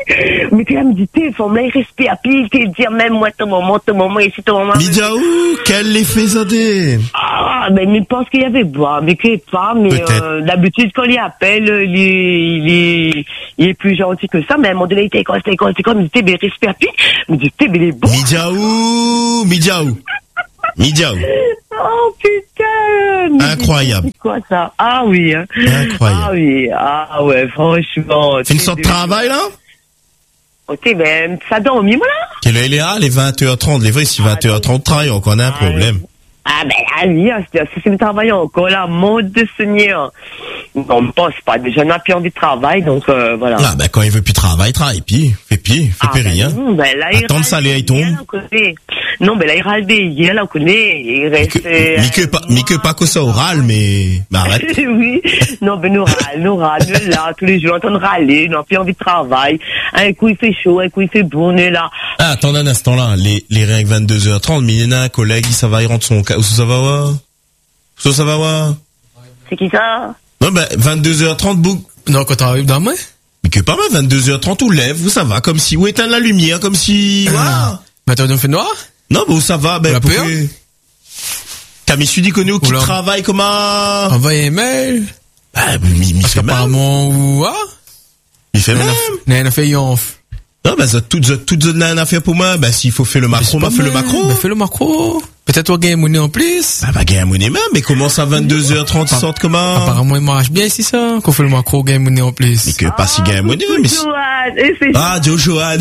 Mais tu me dit, t'es, faut me laisser respirer, puis t'es dire même moi, ton moment, ton moment, ici, ton moment. Midiaou, quel effet ça dé? Ah, ben, mais je pense qu'il y avait boire, mais qu'il pas, mais, euh, d'habitude, quand il appelle, il est, il est, il est plus gentil que ça, mais à un moment donné, il était comme, c'était comme, c'était comme, il dit, ben, respire, puis, il me dit, t'es, mais il est bon. Midiaou, Midiaou. Midiaou. Oh, putain! Incroyable. C'est quoi ça? Ah oui, hein. Incroyable. Ah oui, ah ouais, franchement. C'est une sorte de travail, là? Ok, ben, ça dormit, moi, là? Quelle heure il est là? Les vingt heures trente. Les vrais, si vingt heures trente travail, on connaît un problème. Ah ben, ah oui, c'est, c'est le travail encore, là, mode de Seigneur. On ne pense pas, déjà, on n'a plus envie de travail, donc, euh, voilà. Ah, ben, quand il veut plus travailler, travaille, puis, fait pied, fait Ah, plus ben, rien. non, ben, là, il Attends, le râle salaire, il des tombe. yeux, là, on connaît. Non, ben là, il râle des yeux, là, on connaît. Il reste. Mais que pas, mais que pas que ça oral, mais, bah, arrête. Oui. Non, ben, nous râle, nous râle, nous, là, tous les jours, on entend râler, nous n'avons plus envie de travail. Un coup, il fait chaud, un coup, il fait beau, on est là. Ah, attends un instant, là. Les, les règles vingt-deux heures trente, mais il y en a un collègue, il ça va, il rentre son cas. Où ça va, voir? Où ça va, voir? C'est qui ça? Non, ben, vingt-deux heures trente, bouc. Non, quand t'arrives dans moi? Mais que pas mal, vingt-deux heures trente, où lève, où ça va, comme si, où éteindre la lumière, comme si, waouh. Mais t'as fait noir? Non, mais où ça va, ben, La pour peur? que... T'as mis celui connu qui Oula. travaille comme un... Envoyer un mail? Bah, mais il Parce fait mal. qu'apparemment, ou, ah? Il fait mal. Non, on a fait yonf. Non, bah, ça, tout, ça, tout, une affaire pour moi. Bah, s'il faut faire le macro, bah, fais le macro. Bah, fais le macro. Peut-être on gagne monnaie en plus. Bah, bah, gagne monnaie même, mais comment ça, vingt-deux heures trente, ils sortent comment? Apparemment, il marche bien ici, ça. Qu'on fait le macro, gagne monnaie en plus. Mais que pas si gagne monnaie, mais... Joanne, et c'est Ah, Joe Johan.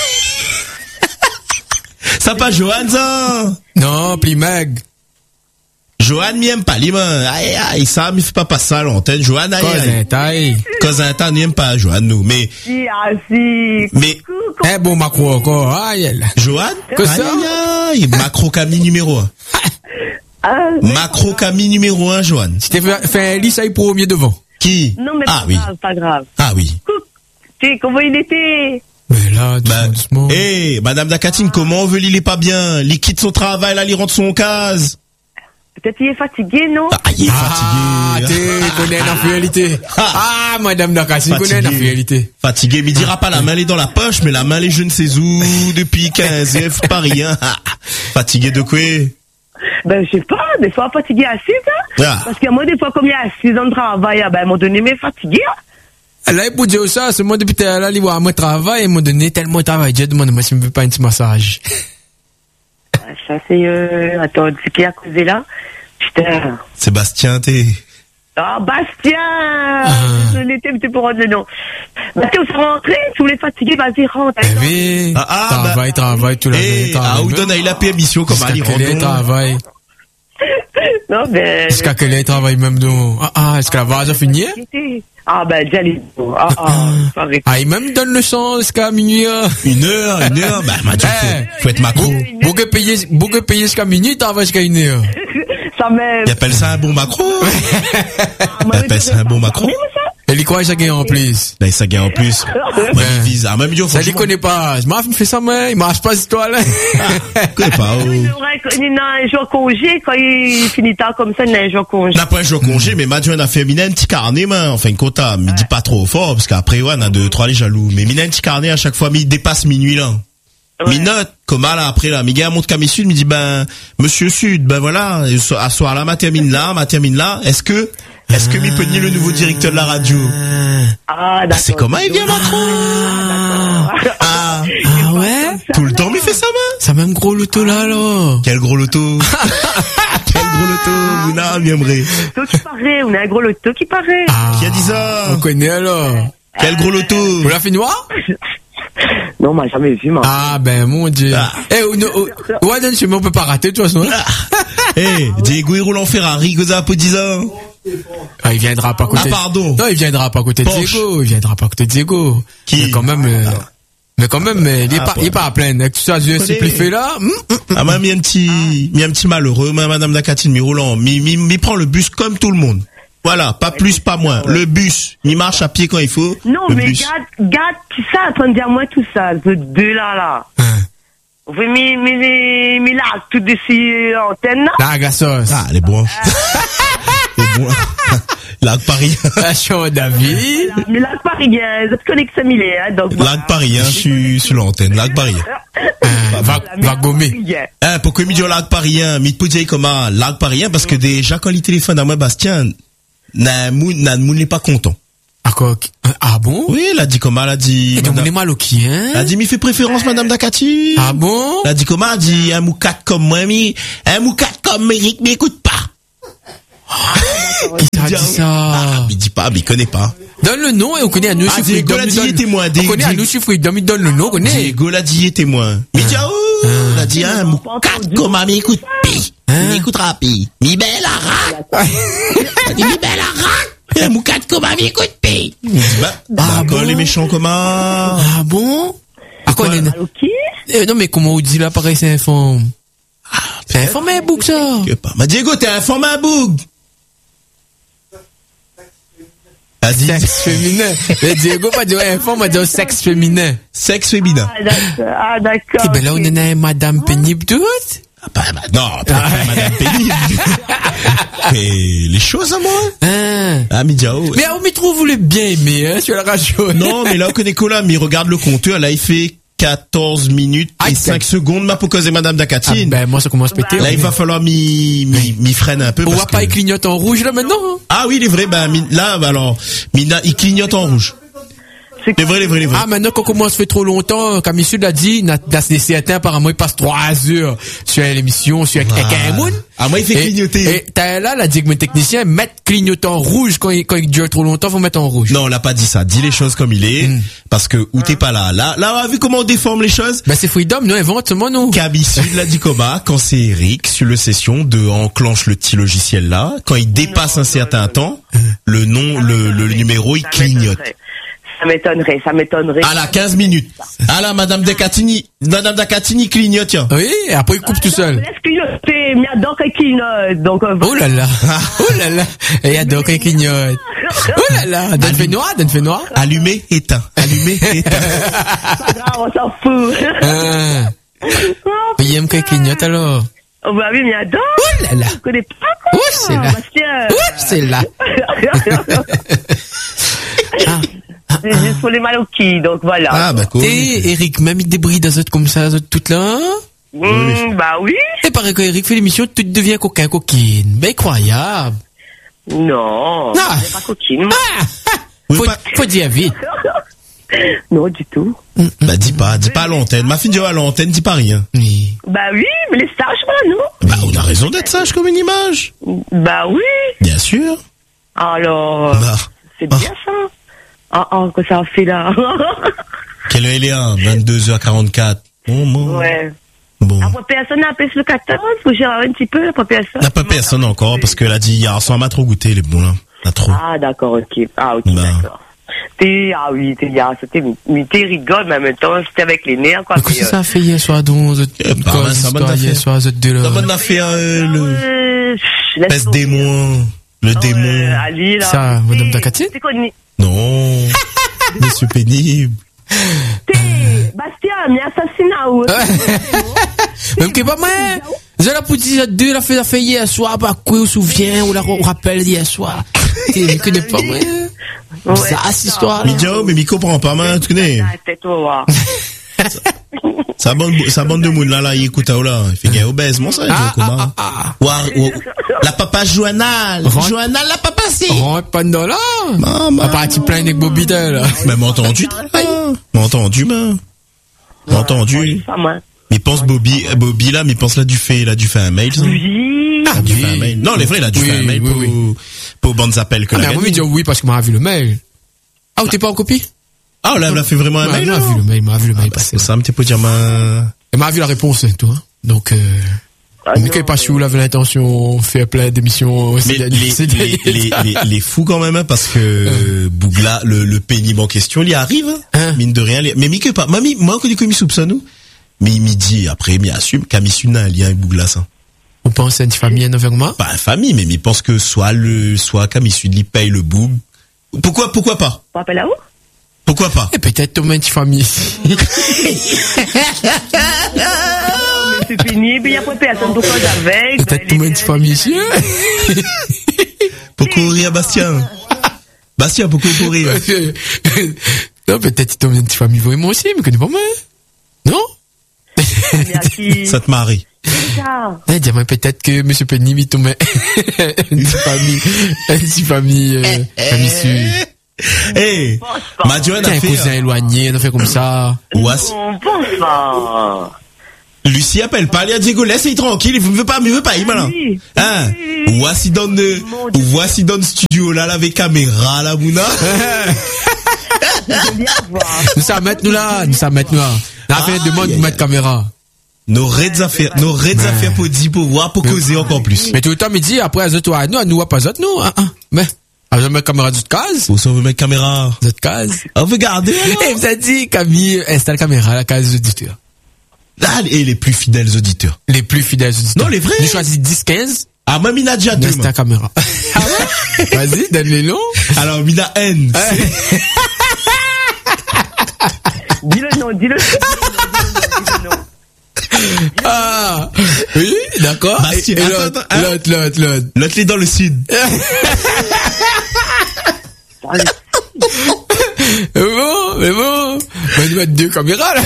Ça pas Johan, ça? Non, plus Meg. Johan m'aime pas, les mains. Aïe, aïe, ça, me fait pas passer ça à l'antenne. Johan, aïe, Cause un aïe. taille. Cause un temps, n'aime pas Johan, nous. Mais, si, ah, si. mais, Eh, bon macro encore. Aïe, elle. Johan? Que Aïe, ça? aïe, aïe. Macro Camille numéro un. Ah, Macro Camille numéro un, Johan. Si t'es fait, fait un lit, ça y premier devant. Qui? non, mais Ah, pas oui. grave, pas grave. Ah, oui. Tu sais, comment il était? Mais là, doucement, Bah, doucement. eh, Madame Dacatine, comment on veut, il est pas bien? Il quitte son travail, là, il rentre son case. Peut-être il est fatigué, non? Ah, il est Ah, fatigué. tu connais l'infidélité. Ah, madame Dacatine connaît Fatigué. l'infidélité. Fatigué, mais il dira pas la main elle est dans la poche, mais la main elle est je ne sais où, depuis quinze, elle fait pas rien. Fatigué de quoi? Ben, je sais pas, des fois fatigué assez, hein? Ah. Parce que moi, des fois, comme il y a six ans de travail, ah, ben, à un moment donné, mais fatigué, hein? Là, pour dire ça, c'est moi depuis là, il voit moi travail, il m'a donné tellement de travail, j'ai demandé, moi, si me fait pas un petit massage. Ça, c'est, euh, attends, c'est qui a causé là? Putain. Sébastien, t'es... Ah, Bastien! Désolé, t'es t'es pour rendre le nom. Bastien, vous rentrez, si vous voulez fatiguer, vas-y, rentre. Eh oui, Ah, ah, travail, bah, travail, tout la journée, Eh, travail. à Oudon a eu la P émission comme Jusqu'à Ali quelle heure Rondon. travail? Non, ben. Jusqu'à quelle heure travail même donc? Ah, ah, est-ce que la vase a fini? Ah, ben, déjà, les. Ah, ah, ça arrête. Ah, il même donne le sang jusqu'à minuit. hein. Une heure, une heure, bah, m'a dit, Eh. faut, faut être macro. Beaucoup payé, beaucoup payé jusqu'à minuit, travail jusqu'à une heure. Ça m'aime. Il appelle ça un bon macro. Il appelle ça un bon macro. Et il croit que ça gagne en plus. Là, ça gagne en plus. Moi, il vise. Ah, même Dieu, Ça, il franchement. connaît pas. Je m'en fait ça, mais il marche pas cette histoire-là. Je connais pas, oh. Il aurait- il a un jour congé, quand il finit tard comme ça, il a un jour congé. N'a pas un jour congé, mais Madjouan a fait, mina un petit carnet, man. Enfin, une quota. Me dit pas trop fort, parce qu'après, ouais, on a deux, trois les jaloux. Mais mina un petit carnet à chaque fois, mais il dépasse minuit, là. Ouais. Mi note, comme là, après, là. Mi gars monte comme Sud, me dit, ben, monsieur Sud, ben voilà, à soir là, ma termine là, ma termine là. Est-ce que, est-ce que mi peut nier le nouveau directeur de la radio? Ah, Ah, d'accord. c'est comment il vient, Macron? Ah, Ah ouais? tout le temps, mi fait ça, man. Ça même gros loto là, là. Quel gros loto. Quel gros loto, Mouna, miembré. Loto qui paraît, on a un gros loto qui paraît. Ah, Qui a dit ça? on connaît alors. Quel gros loto. Vous la fait noir? Non, on m'a jamais vu, moi. Ah, ben, mon dieu. Ah. Eh, oh, no, oh, ouais, non, je on peut pas rater, de toute façon. Eh, Diego, il roule en Ferrari, que ça a pour dix ans. Ah, il viendra pas à côté. Ah, pardon. Non, il viendra pas à côté de Porsche. Diego. Il viendra pas à côté de Diego. Qui? Mais quand même, euh, mais quand même, euh, il est Ah, pas, il est pas à plaindre. Avec tout ça, je suis plus fait là. hum, hum, hum. Ah, moi, mi un petit, mi un petit malheureux, moi, madame Dacatine, mi roulant, mi, mi, mi prend le bus comme tout le monde. Voilà, pas plus, pas moins. Le bus, mi marche à pied quand il faut. Non, le mais bus. garde, garde tout ça, attends, dis-moi tout ça, ce deux là, là. Hein. Vous pouvez mis, mis, mis là, tout dessus, antenne, là. La gassos. Ah, les bons. les bons. Lac parisien. Attention, David. Mais lac parisien, je connais que ça mille, hein, donc. Lac parisien, je suis sur l'antenne. Lac parisien. Ah, va, va gommer. Hein, pourquoi il dit lac parisien? Mais tu dire comment? Lac parisien, parce que déjà, quand il téléphone à moi, Bastien, n'a moun, n'a moun n'est pas content. Ah, quoi? Ah bon? Oui, elle a dit comment? Elle a dit. Et donc, on est mal au qui, hein? Elle a dit, mi fait préférence, madame Dakati. Ah bon? Elle a dit comment? Elle a dit, un moukat comme moi, mi, un moukat comme Eric, mais écoute pas. Qui t'a dit ça? Ah, il dit pas, mais il connaît pas. Donne le nom et on connaît à nous. Ah, Diego l'a dit, il est témoin. On connaît à nous, Freedom, il donne le nom, on connaît. Diego l'a dit, il est témoin. Mais tiens, oh, il a dit, un moukat comme moi, mais écoute, pi. Mi écoutera, pi. Mi belle arac. Il dit, mi belle arac. Un moukat comme moi, mais écoute, pi. Ah, bon, les méchants comment? Ah bon? Ah, quoi, on est... Ok. Non, mais comment on dit là, pareil, c'est un fond? C'est un format boug, ça. Que pas. Ma Diego, t'es un format boug. Vas-y. Sexe féminin. Mais Diego, pas dire un format de sexe féminin. Sexe féminin. Ah, d'accord. Ah, d'accord. Eh ben là, on est une madame pénible toute. Ah, bah, bah, non, pas ah. madame pénible. Mais les choses à moi. Hein. Ah, Midiao. Mais on me trouve, vous l'avez bien aimé, hein, sur la radio. Non, mais là, on connaît Cola, mais il regarde le compteur, là, il fait quatorze minutes et ah, cinq secondes, ma pour madame Dakatine. Ah ben, moi, ça commence à péter. Là, il va falloir m'y, m'y, m'y freiner un peu. On parce voit pas, que... il clignote en rouge, là, maintenant? Ah oui, il est vrai, ben, là, bah, alors, Mina, il clignote en rouge. C'est vrai, les vrais, les vrais. Ah, maintenant, quand on commence fait trop longtemps, comme Monsieur l'a dit, notre D C atteint, apparemment, il passe trois heures sur l'émission, sur un moon. Ah, moi, il fait clignoter. Et t'as là, l'a dit que mon technicien, mettre clignotant rouge quand il, quand il dure trop longtemps, faut mettre en rouge. Non, on l'a pas dit ça. Dis les choses comme il est. Mm. Parce que, où t'es pas là. Là, là, on a vu comment on déforme les choses. Ben, c'est Freedom, nous, invente seulement nous. Kaby Sud l'a dit comment, quand c'est Eric, sur le session, de enclenche le petit logiciel là, quand il dépasse un certain temps, le nom, le, le, le numéro, il clignote. Ça m'étonnerait, ça m'étonnerait. À la quinze minutes. À la Madame Dakatini, Madame Dakatini clignote, tiens. Oui, et après il coupe tout seul. Laisse clignoter, mais donc il clignote, donc. Oh là là, oh là là, et il donc il clignote. Oh là là, donne fait noir, donne fait noir. Allumé, éteint. Allumé, éteint. Pas grave, on s'en fout. Ah. Il aime qu'il clignote alors. Oh bah oui, mais donc. Oh là là. Je connais pas quoi. Oh c'est là. Oh c'est là. Ah. C'est juste pour les maloquis, donc voilà. Ah, bah, cool. Et Eric, même il débrouille dans autres comme ça, toutes là. Mmh, bah oui. Et pareil, quand Eric fait l'émission, tout devient coquin, coquine. Ben, incroyable. Non. Non. C'est pas coquine. Ah, faut, pas... faut dire vite. Non, du tout. Bah, dis pas, dis pas à l'antenne. Ma fille dit à l'antenne, dis pas rien. Oui. Bah oui, mais les sages, voilà, non? Bah, on a raison d'être sage comme une image. Bah oui. Bien sûr. Alors, bah. c'est bien ah. ça. Ah, oh, que ça a fait là. Quelle heure il est, hein? vingt-deux heures quarante-quatre. Bon, bon. Ouais. Bon. Après personne n'a appelé le quatorze, faut gérer un petit peu, après personne. N'a pas personne encore, parce qu'elle a dit hier, ça m'a trop goûté, les bons, là. N'a trop. Ah, d'accord, ok. Ah, ok, bah. d'accord. T'es, ah oui, t'es, ah, c'était, mais t'es rigole, mais en même temps, c'était avec les nerfs, quoi. Qu'est-ce que ça a fait hier soir, donc, ça m'a hier soir, ce deux là. Ça m'a fait, euh, le, peste démon, le démon. Ali, là. Ça, madame Dakati? C'est connu. Non. Monsieur pénible. T'es, Bastien, mais assassinat, ou? Même que pas moi. J'ai la petite deux, la fait, la fait hier soir, bah, quoi, on se souvient, ou la rappelle hier soir. Tu connais pas moi. Ouais, ça, cette histoire. Midio, mais il comprend pas, man, tu connais. Ça bande, ça bande de monde là, là, il écoute, là, il fait gagner obèse, mon ça, ah, comment? Ah, ah, ah. Ou, ou, la papa Joannal. Joannal, la papa, si. Rentre pas dedans, là. Maman. Papa, tu plains avec Bobby, là. Mais m'a entendu, m'a entendu, man. M'a entendu. Mais pense Bobby, Bobby, là, mais pense là, du fait, là, du fait un mail, ça. Oui. Ah, du fait un mail. Non, les vrais, là, du oui, fait un mail oui, pour, oui. pour bandes appels que ah, la mais moi, il dit oui, parce que m'a vu le mail. Ah, ou t'es pas en copie? Ah, là, elle a fait vraiment un mail, là? M'a vu le mail, m'a vu le mail passer. Ça, me t'es pas dire, ma... Elle m'a vu la réponse, toi. Donc, euh, ah, mais qu'elle pas où avait l'intention, fait plein d'émissions aussi. Mais les, les, les, les, les fous quand même, hein, parce que, euh. Bougla, le, le pénible en question, il y arrive, hein, hein? Mine de rien, les... mais Mike pas, mamie, moi, quand il commis soupçonne nous, mais il me dit, après, il assume, qu'à Missuna, il y a un Bougla, ça. On pense à une famille, un environnement? Pas une famille, mais il pense que soit le, soit Camille Sud, il paye le boug. Pourquoi, pourquoi pas? On appelle là où? Pourquoi pas? Et peut-être Thomas une famille. C'est pénible, il y a pas personne pour faire avec. Peut-être Thomas une famille ici. Pourquoi rire, Bastien? Bastien, pourquoi vous rire? Non, peut-être il tombe une petite famille vraiment aussi, mais connais pas moi. Non? Mais à qui? Ça te marie. Déjà. Eh, dis-moi peut-être que Monsieur Penny, il tombe une petite famille, une petite famille, euh, famille sûre. Eh, Madjoine T'as a un fait, cousin éloigné, on a fait comme ça. Ouassi, On pense pas. Lucie appelle pas, à Diego, laisse-le tranquille, il veut pas, il veut pas, il malin. Oui. Hein? Oui. Voici dans le, Mon Dieu. voici dans le studio, là, avec caméra, là, Mouna. Je veux bien voir. Nous ça mettre nous là, nous ça mettre nous là. On a fait une demande Aïe, de mettre caméra. Nos raids affaires, nos raids Ouais. affaires pour dire, pour voir, pour causer encore plus. Mais tout le temps, il dit, après, à toi, nous, à nous, pas autres, nous, hein, hein. Mais, avec ma caméra d'une case, Où ça veut mettre caméra? cette case. On veut garder, alors. Et vous a dit, Camille, installe caméra à la case des auditeurs. Là, et les plus fidèles auditeurs. Les plus fidèles auditeurs. Non, les vrais. Nous choisis dix, quinze, Ah, moi, Mina déjà deux. installe moi. caméra. Ah ouais? Vas-y, donne les noms. Alors, Mina N. Dis le nom, dis le nom. Dis le nom. Ah, oui, d'accord. Bastien, Et, et attends, l'autre, attends, hein? l'autre, l'autre, l'autre. L'autre, il est dans le sud. Allez. Mais bon, mais bon. On va nous mettre deux caméras, là.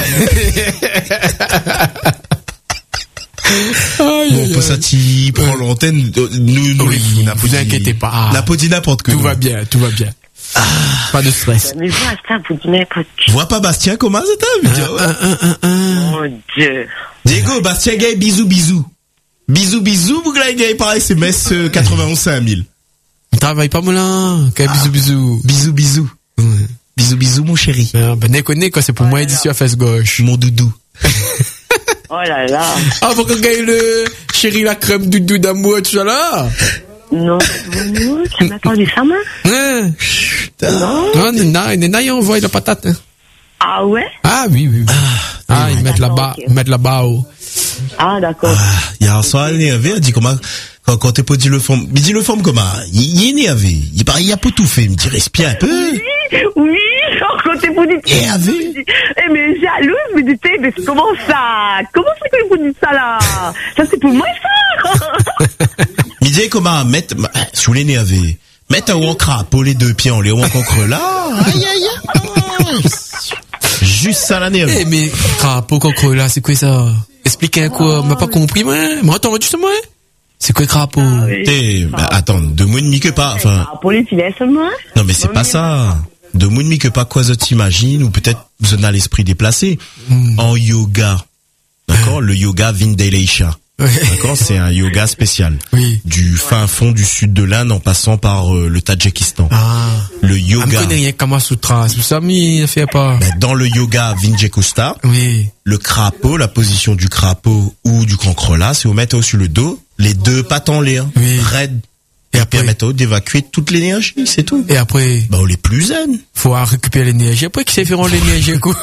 Aïe, Bon, aïe, pour aïe. ça, tu prends l'antenne, euh, nous, nous, Oui, les- n'a vous pas dit- inquiétez pas. N'a pas dit n'importe que. Tout va bien, tout va bien. Pas de stress. Mais vois ça, vous dites n'importe qui. Vois pas Bastien, comment ça t'a, Un, un, un, un, un. Mon Dieu. Diego, Bastien Gay, bisous, bisous. Bisous, bisous, Bougla Gay, par S M S euh, quatre-vingt-onze cinq mille. On travaille pas, Moulin. Quel bisous, bisous. Bisous, bisous. Ouais. Bisous, bisous, mon chéri. Ben, ben, déconne, quoi, c'est pour moi, édition à face gauche. Mon doudou. Oh là là. Ah, faut qu'on gagne le chéri la crème doudou d'amour, tout ça là. Non, non, ça m'a pas dit ça, moi. Hein? Non. Non, Nena, Nena, il envoie la patate, hein. Ah ouais? Ah, oui, oui, oui. Ah, ils mettent d'accord, là-bas, ok. ils mettent là-bas, oh. Ah, d'accord. Ah, hier soir, il est énervé, il dit comment, quand, quand t'es pas dit le forme, mais dis le forme comment, il, il est énervé. Il paraît, il a pas tout fait, il me dit, respire un peu. Oui, oui, genre, quand t'es vous dites. Et avec? Eh, mais jalouse, vous dites, eh, mais comment ça? Comment c'est que vous dites ça, là? Ça, c'est pour moi, ça? Il dit comment mettre, bah, sous l'énervé, mettre un wankra pour les deux pieds en les wankancre là. Aïe, aïe, aïe. Juste ça la nerve. Eh, mais, crapaud, concre, là, c'est quoi ça? Expliquez quoi? M'a pas compris, moi. M'a entendu, justement, hein? C'est quoi, crapaud? oui. Eh, bah, attends, deux mois et demi que pas, enfin, Ah, pour les filets seulement? non mais c'est Non, pas mais- ça. Deux mois et demi que pas quoi ça t'imagine, ou peut-être vous en avez l'esprit déplacé. Hmm. En yoga. D'accord? Le yoga Vindalesha. Ouais. D'accord? C'est un yoga spécial. Oui. Du fin fond du sud de l'Inde en passant par euh, le Tadjikistan. Ah. Le Ah, me yoga. connais rien Kama Sutra. C'est pour ça, mais il fait pas. Ben, dans le yoga Vinjakusta, Oui. le crapaud, la position du crapaud ou du cancrelat, c'est vous mettre sur le dos, les deux pattes en l'air, Oui. raides, Et et après? permettre d'évacuer toute l'énergie, c'est tout. Et après, Bah, on est plus zen. faut récupérer l'énergie. Après, qui sait faire rendre l'énergie, quoi?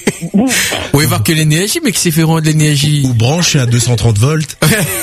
Ou évacuer l'énergie, mais qui sait faire rendre l'énergie? Ou branché à deux cent trente volts.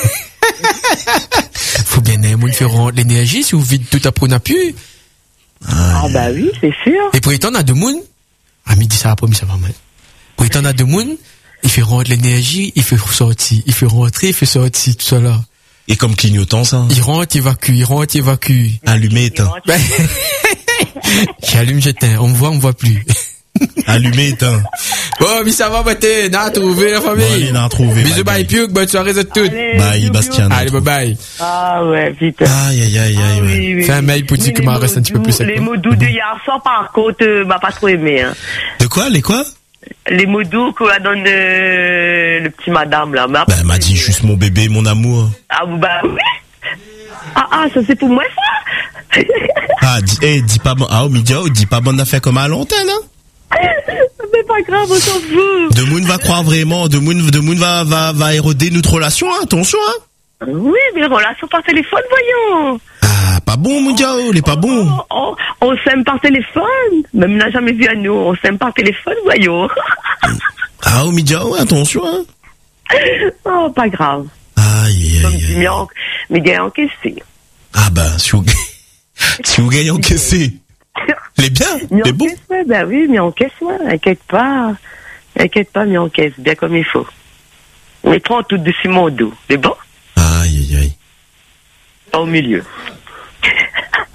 Faut bien aimer faire rendre l'énergie si vous videz tout à prendre appui. Ah, bah oui, c'est sûr. Et pour étant, on a deux mounes. À midi, ça après, mais ça va mal. Pour étant, on a deux mounes. Il fait rendre l'énergie, il fait sortir. Il fait rentrer, il fait sortir, tout ça là. Et comme clignotant, ça. Il rentre, il évacue, il rentre, il évacue. Allumé, éteint. Ben, j'allume, j'éteins. On me voit, on me voit plus. Allumé, éteint. Bon, mais ça va, Maté. N'a trouvé la Bon, allez, famille. n'a trouvé. Bisous, bye, piuk, bonne soirée à toutes. Allez, Bye, bisous, Bastien. Allez, bye bye. Ah ouais, putain. Aïe, aïe, aïe, aïe, ouais. Oui, oui, Fais un oui. mail pour dire Mais que les m'en reste un petit peu mots plus doux- sec, Les quoi. mots doux de hier soir, par contre, euh, m'a pas trop aimé. Hein. De quoi, les quoi? Les mots doux qu'on a donné euh, le petit madame, là. m'a Bah, pas elle m'a dit aimé. juste mon bébé, mon amour. Ah, bah oui. Ah, ah, ça c'est pour moi, ça. Ah, dis, eh, dis pas bon, ah, au midi, oh, dis pas bonne affaire comme à l'antenne, hein. Mais pas grave, on s'en fout. De Moon va croire vraiment, De Moon, De Moon va, va, va éroder notre relation, hein, attention, hein. Oui, mais relation par téléphone, voyons. Ah, pas bon, mon diao, il est pas bon. On, on, on s'aime par téléphone. Même il n'a jamais vu à nous. On s'aime par téléphone, voyons. Ah, au midi, oh, attention, hein. Oh, pas grave. Aïe, Comme aïe, dit, aïe. mais, en, mais il a encaissé. Ah, bah, si vous, si vous gagnez encaissé. Il est bien, Mais il est bon. encaisse, ouais, ben oui, mais encaisse, ouais. Inquiète pas. Inquiète pas, mais encaisse. Bien comme il faut. Mais prends tout dessus mon dos. C'est bon? Aïe, aïe, aïe. Au milieu.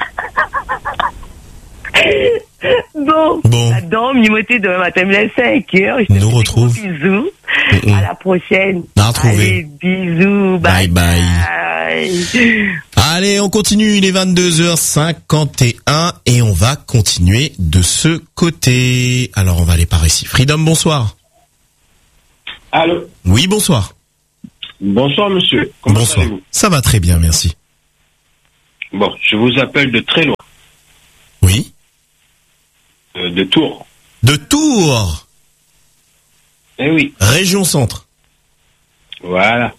Bon, Bon. là-dedans, mimoté demain matin, il est cinq heures. Je te Nous fais des retrouve. gros bisous. Mm-mm. À la prochaine. À retrouver. Allez, bisous. Bye Bye bye. bye. Allez, on continue, il est vingt-deux heures cinquante et un et on va continuer de ce côté. Alors, on va aller par ici. Freedom, bonsoir. Allô. Oui, bonsoir. Bonsoir, monsieur. Comment Bonsoir. allez-vous? Ça va très bien, merci. Bon, je vous appelle de très loin, Oui. euh, de Tours. De Tours, Eh oui, région centre. voilà.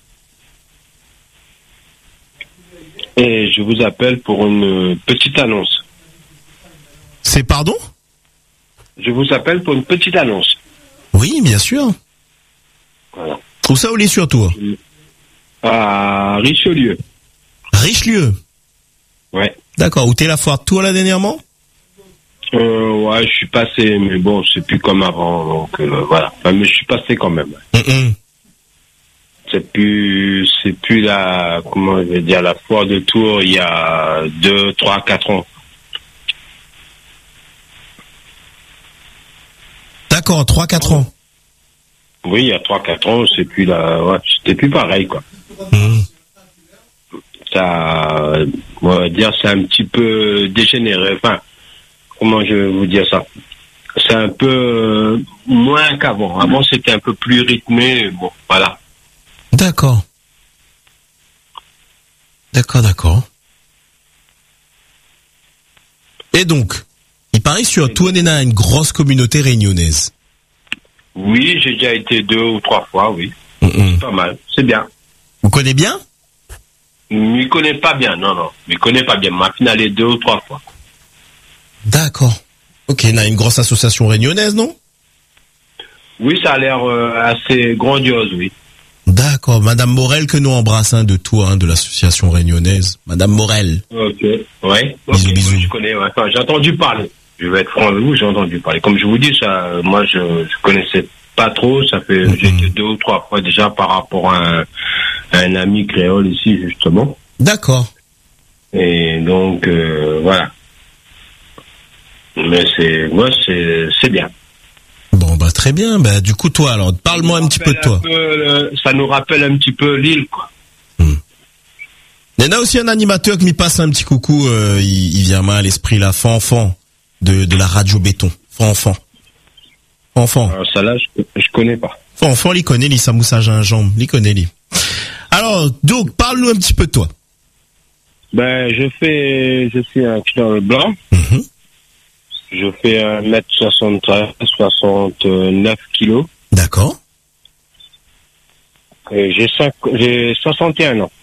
Et je vous appelle pour une petite annonce. C'est pardon? Je vous appelle pour une petite annonce. Oui, bien sûr. Voilà. Où ça, au lit sur Tours? À Richelieu. Richelieu. Ouais. D'accord. Où t'es la foire de Tours, là, dernièrement? Euh, ouais, je suis passé, mais bon, c'est plus comme avant, donc euh, voilà. Enfin, mais je suis passé quand même. Mm-mm. C'est plus, c'est plus la, comment je vais dire, la foire de Tours il y a deux, trois, quatre ans. D'accord, trois quatre ans. Oui, il y a trois, quatre ans, c'est plus la, ouais, c'était plus pareil, quoi. Mm. Ça, on va dire, c'est un petit peu dégénéré. Enfin, comment je vais vous dire ça? C'est un peu euh, moins qu'avant. Avant, c'était un peu plus rythmé. Bon, voilà. D'accord. D'accord, d'accord. Et donc, il paraît que sur Touanena a une grosse communauté réunionnaise. Oui, j'ai déjà été deux ou trois fois, oui. Mm-mm. C'est pas mal. C'est bien. Vous connaissez bien? Je m'y connais pas bien, non, non. Je m'y connais pas bien. Ma finale est deux ou trois fois. D'accord. Ok, on a une grosse association réunionnaise, non? Oui, ça a l'air euh, assez grandiose, oui. D'accord. Madame Morel, que nous embrasse, hein, de Tours, hein, de l'association réunionnaise. Madame Morel. Ok. Ouais. Bisous, Ok, bisous. Je connais, ouais. Enfin, j'ai entendu parler. Je vais être franc avec vous, j'ai entendu parler. Comme je vous dis, ça, euh, moi, je, je connaissais pas trop. Ça fait, Mhm. j'ai été deux ou trois fois déjà par rapport à un, à un ami créole ici, justement. D'accord. Et donc, euh, voilà. Mais c'est, moi, c'est, c'est bien. Bon, bah, très bien. Bah, du coup, toi, alors, parle-moi un petit peu de toi. Un peu, euh, ça nous rappelle un petit peu l'île, quoi. Il y en a aussi un animateur qui m'y passe un petit coucou, euh, il, il vient mal à l'esprit là, Fanfan, de, de la radio béton. Fanfan. Fanfan. Alors, ça là, je, je connais pas. Fanfan, il connaît, il Samoussa Gingembre, il connaît, lui. Alors, donc, parle-nous un petit peu de toi. Ben, je fais, je suis un client blanc. Mhm. Je fais un mètre soixante-treize, soixante-neuf kilos. D'accord. Et j'ai cinq, j'ai soixante et un ans.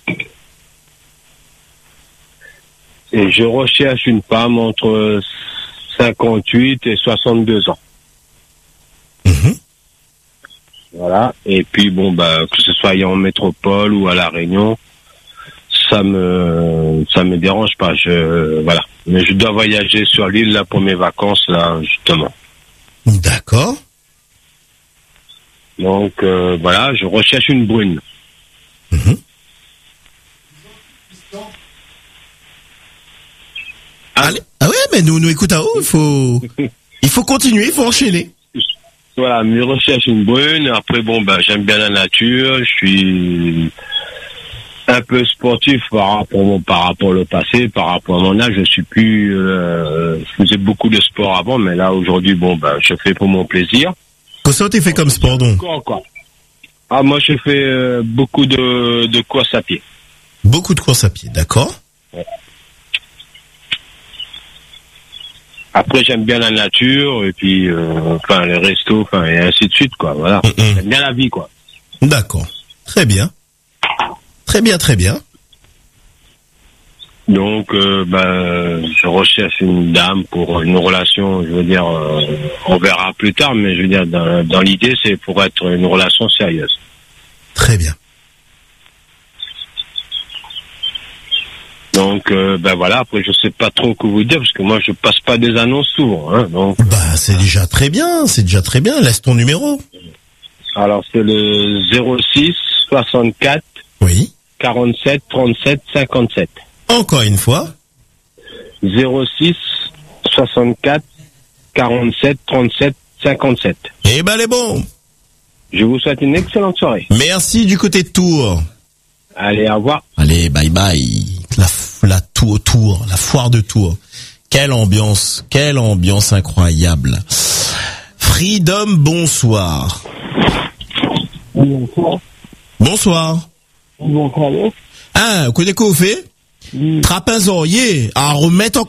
Et je recherche une femme entre cinquante-huit et soixante-deux ans. Mhm. Voilà. Et puis bon, bah, que ce soit en métropole ou à La Réunion, ça me, ça me dérange pas. Je, voilà. Mais je dois voyager sur l'île là pour mes vacances là, justement. D'accord. Donc euh, voilà, je recherche une brune. Mhm. Allez. Ah ouais, mais nous, nous écoute à haut, il faut, il faut continuer, il faut enchaîner. Voilà, je recherche une brune. Après, bon, ben, j'aime bien la nature. Je suis un peu sportif par rapport, par rapport au passé, par rapport à mon âge. Je suis plus, euh, je faisais beaucoup de sport avant, mais là, aujourd'hui, bon, ben, je fais pour mon plaisir. Qu'est-ce que tu fais comme sport, donc? Encore, quoi. Ah, moi, je fais euh, beaucoup de, de courses à pied. Beaucoup de courses à pied, d'accord. Après, j'aime bien la nature, et puis, euh, enfin, les restos, enfin, et ainsi de suite, quoi, voilà. Mm-mm. J'aime bien la vie, quoi. D'accord. Très bien. Très bien, très bien. Donc, euh, ben, je recherche une dame pour une relation, je veux dire, euh, on verra plus tard, mais je veux dire, dans, dans l'idée, c'est pour être une relation sérieuse. Très bien. Donc, euh, ben voilà, après, je sais pas trop que vous dire, parce que moi, je passe pas des annonces souvent, hein, donc. Bah, c'est déjà très bien, c'est déjà très bien. Laisse ton numéro. Alors, c'est le zéro six soixante-quatre Oui. quarante-sept trente-sept cinquante-sept. Encore une fois. zéro six soixante-quatre, quarante-sept, trente-sept, cinquante-sept. Eh ben, les bons. Je vous souhaite une excellente soirée. Merci du côté de Tours. Allez, au revoir. Allez, bye bye. La, la Tour, Tours, la foire de Tours. Quelle ambiance, quelle ambiance incroyable. Freedom, bonsoir. Bonsoir. Bonsoir. Bonsoir. Ah, vous connaissez quoi vous faites? Trappez-en, à remettre en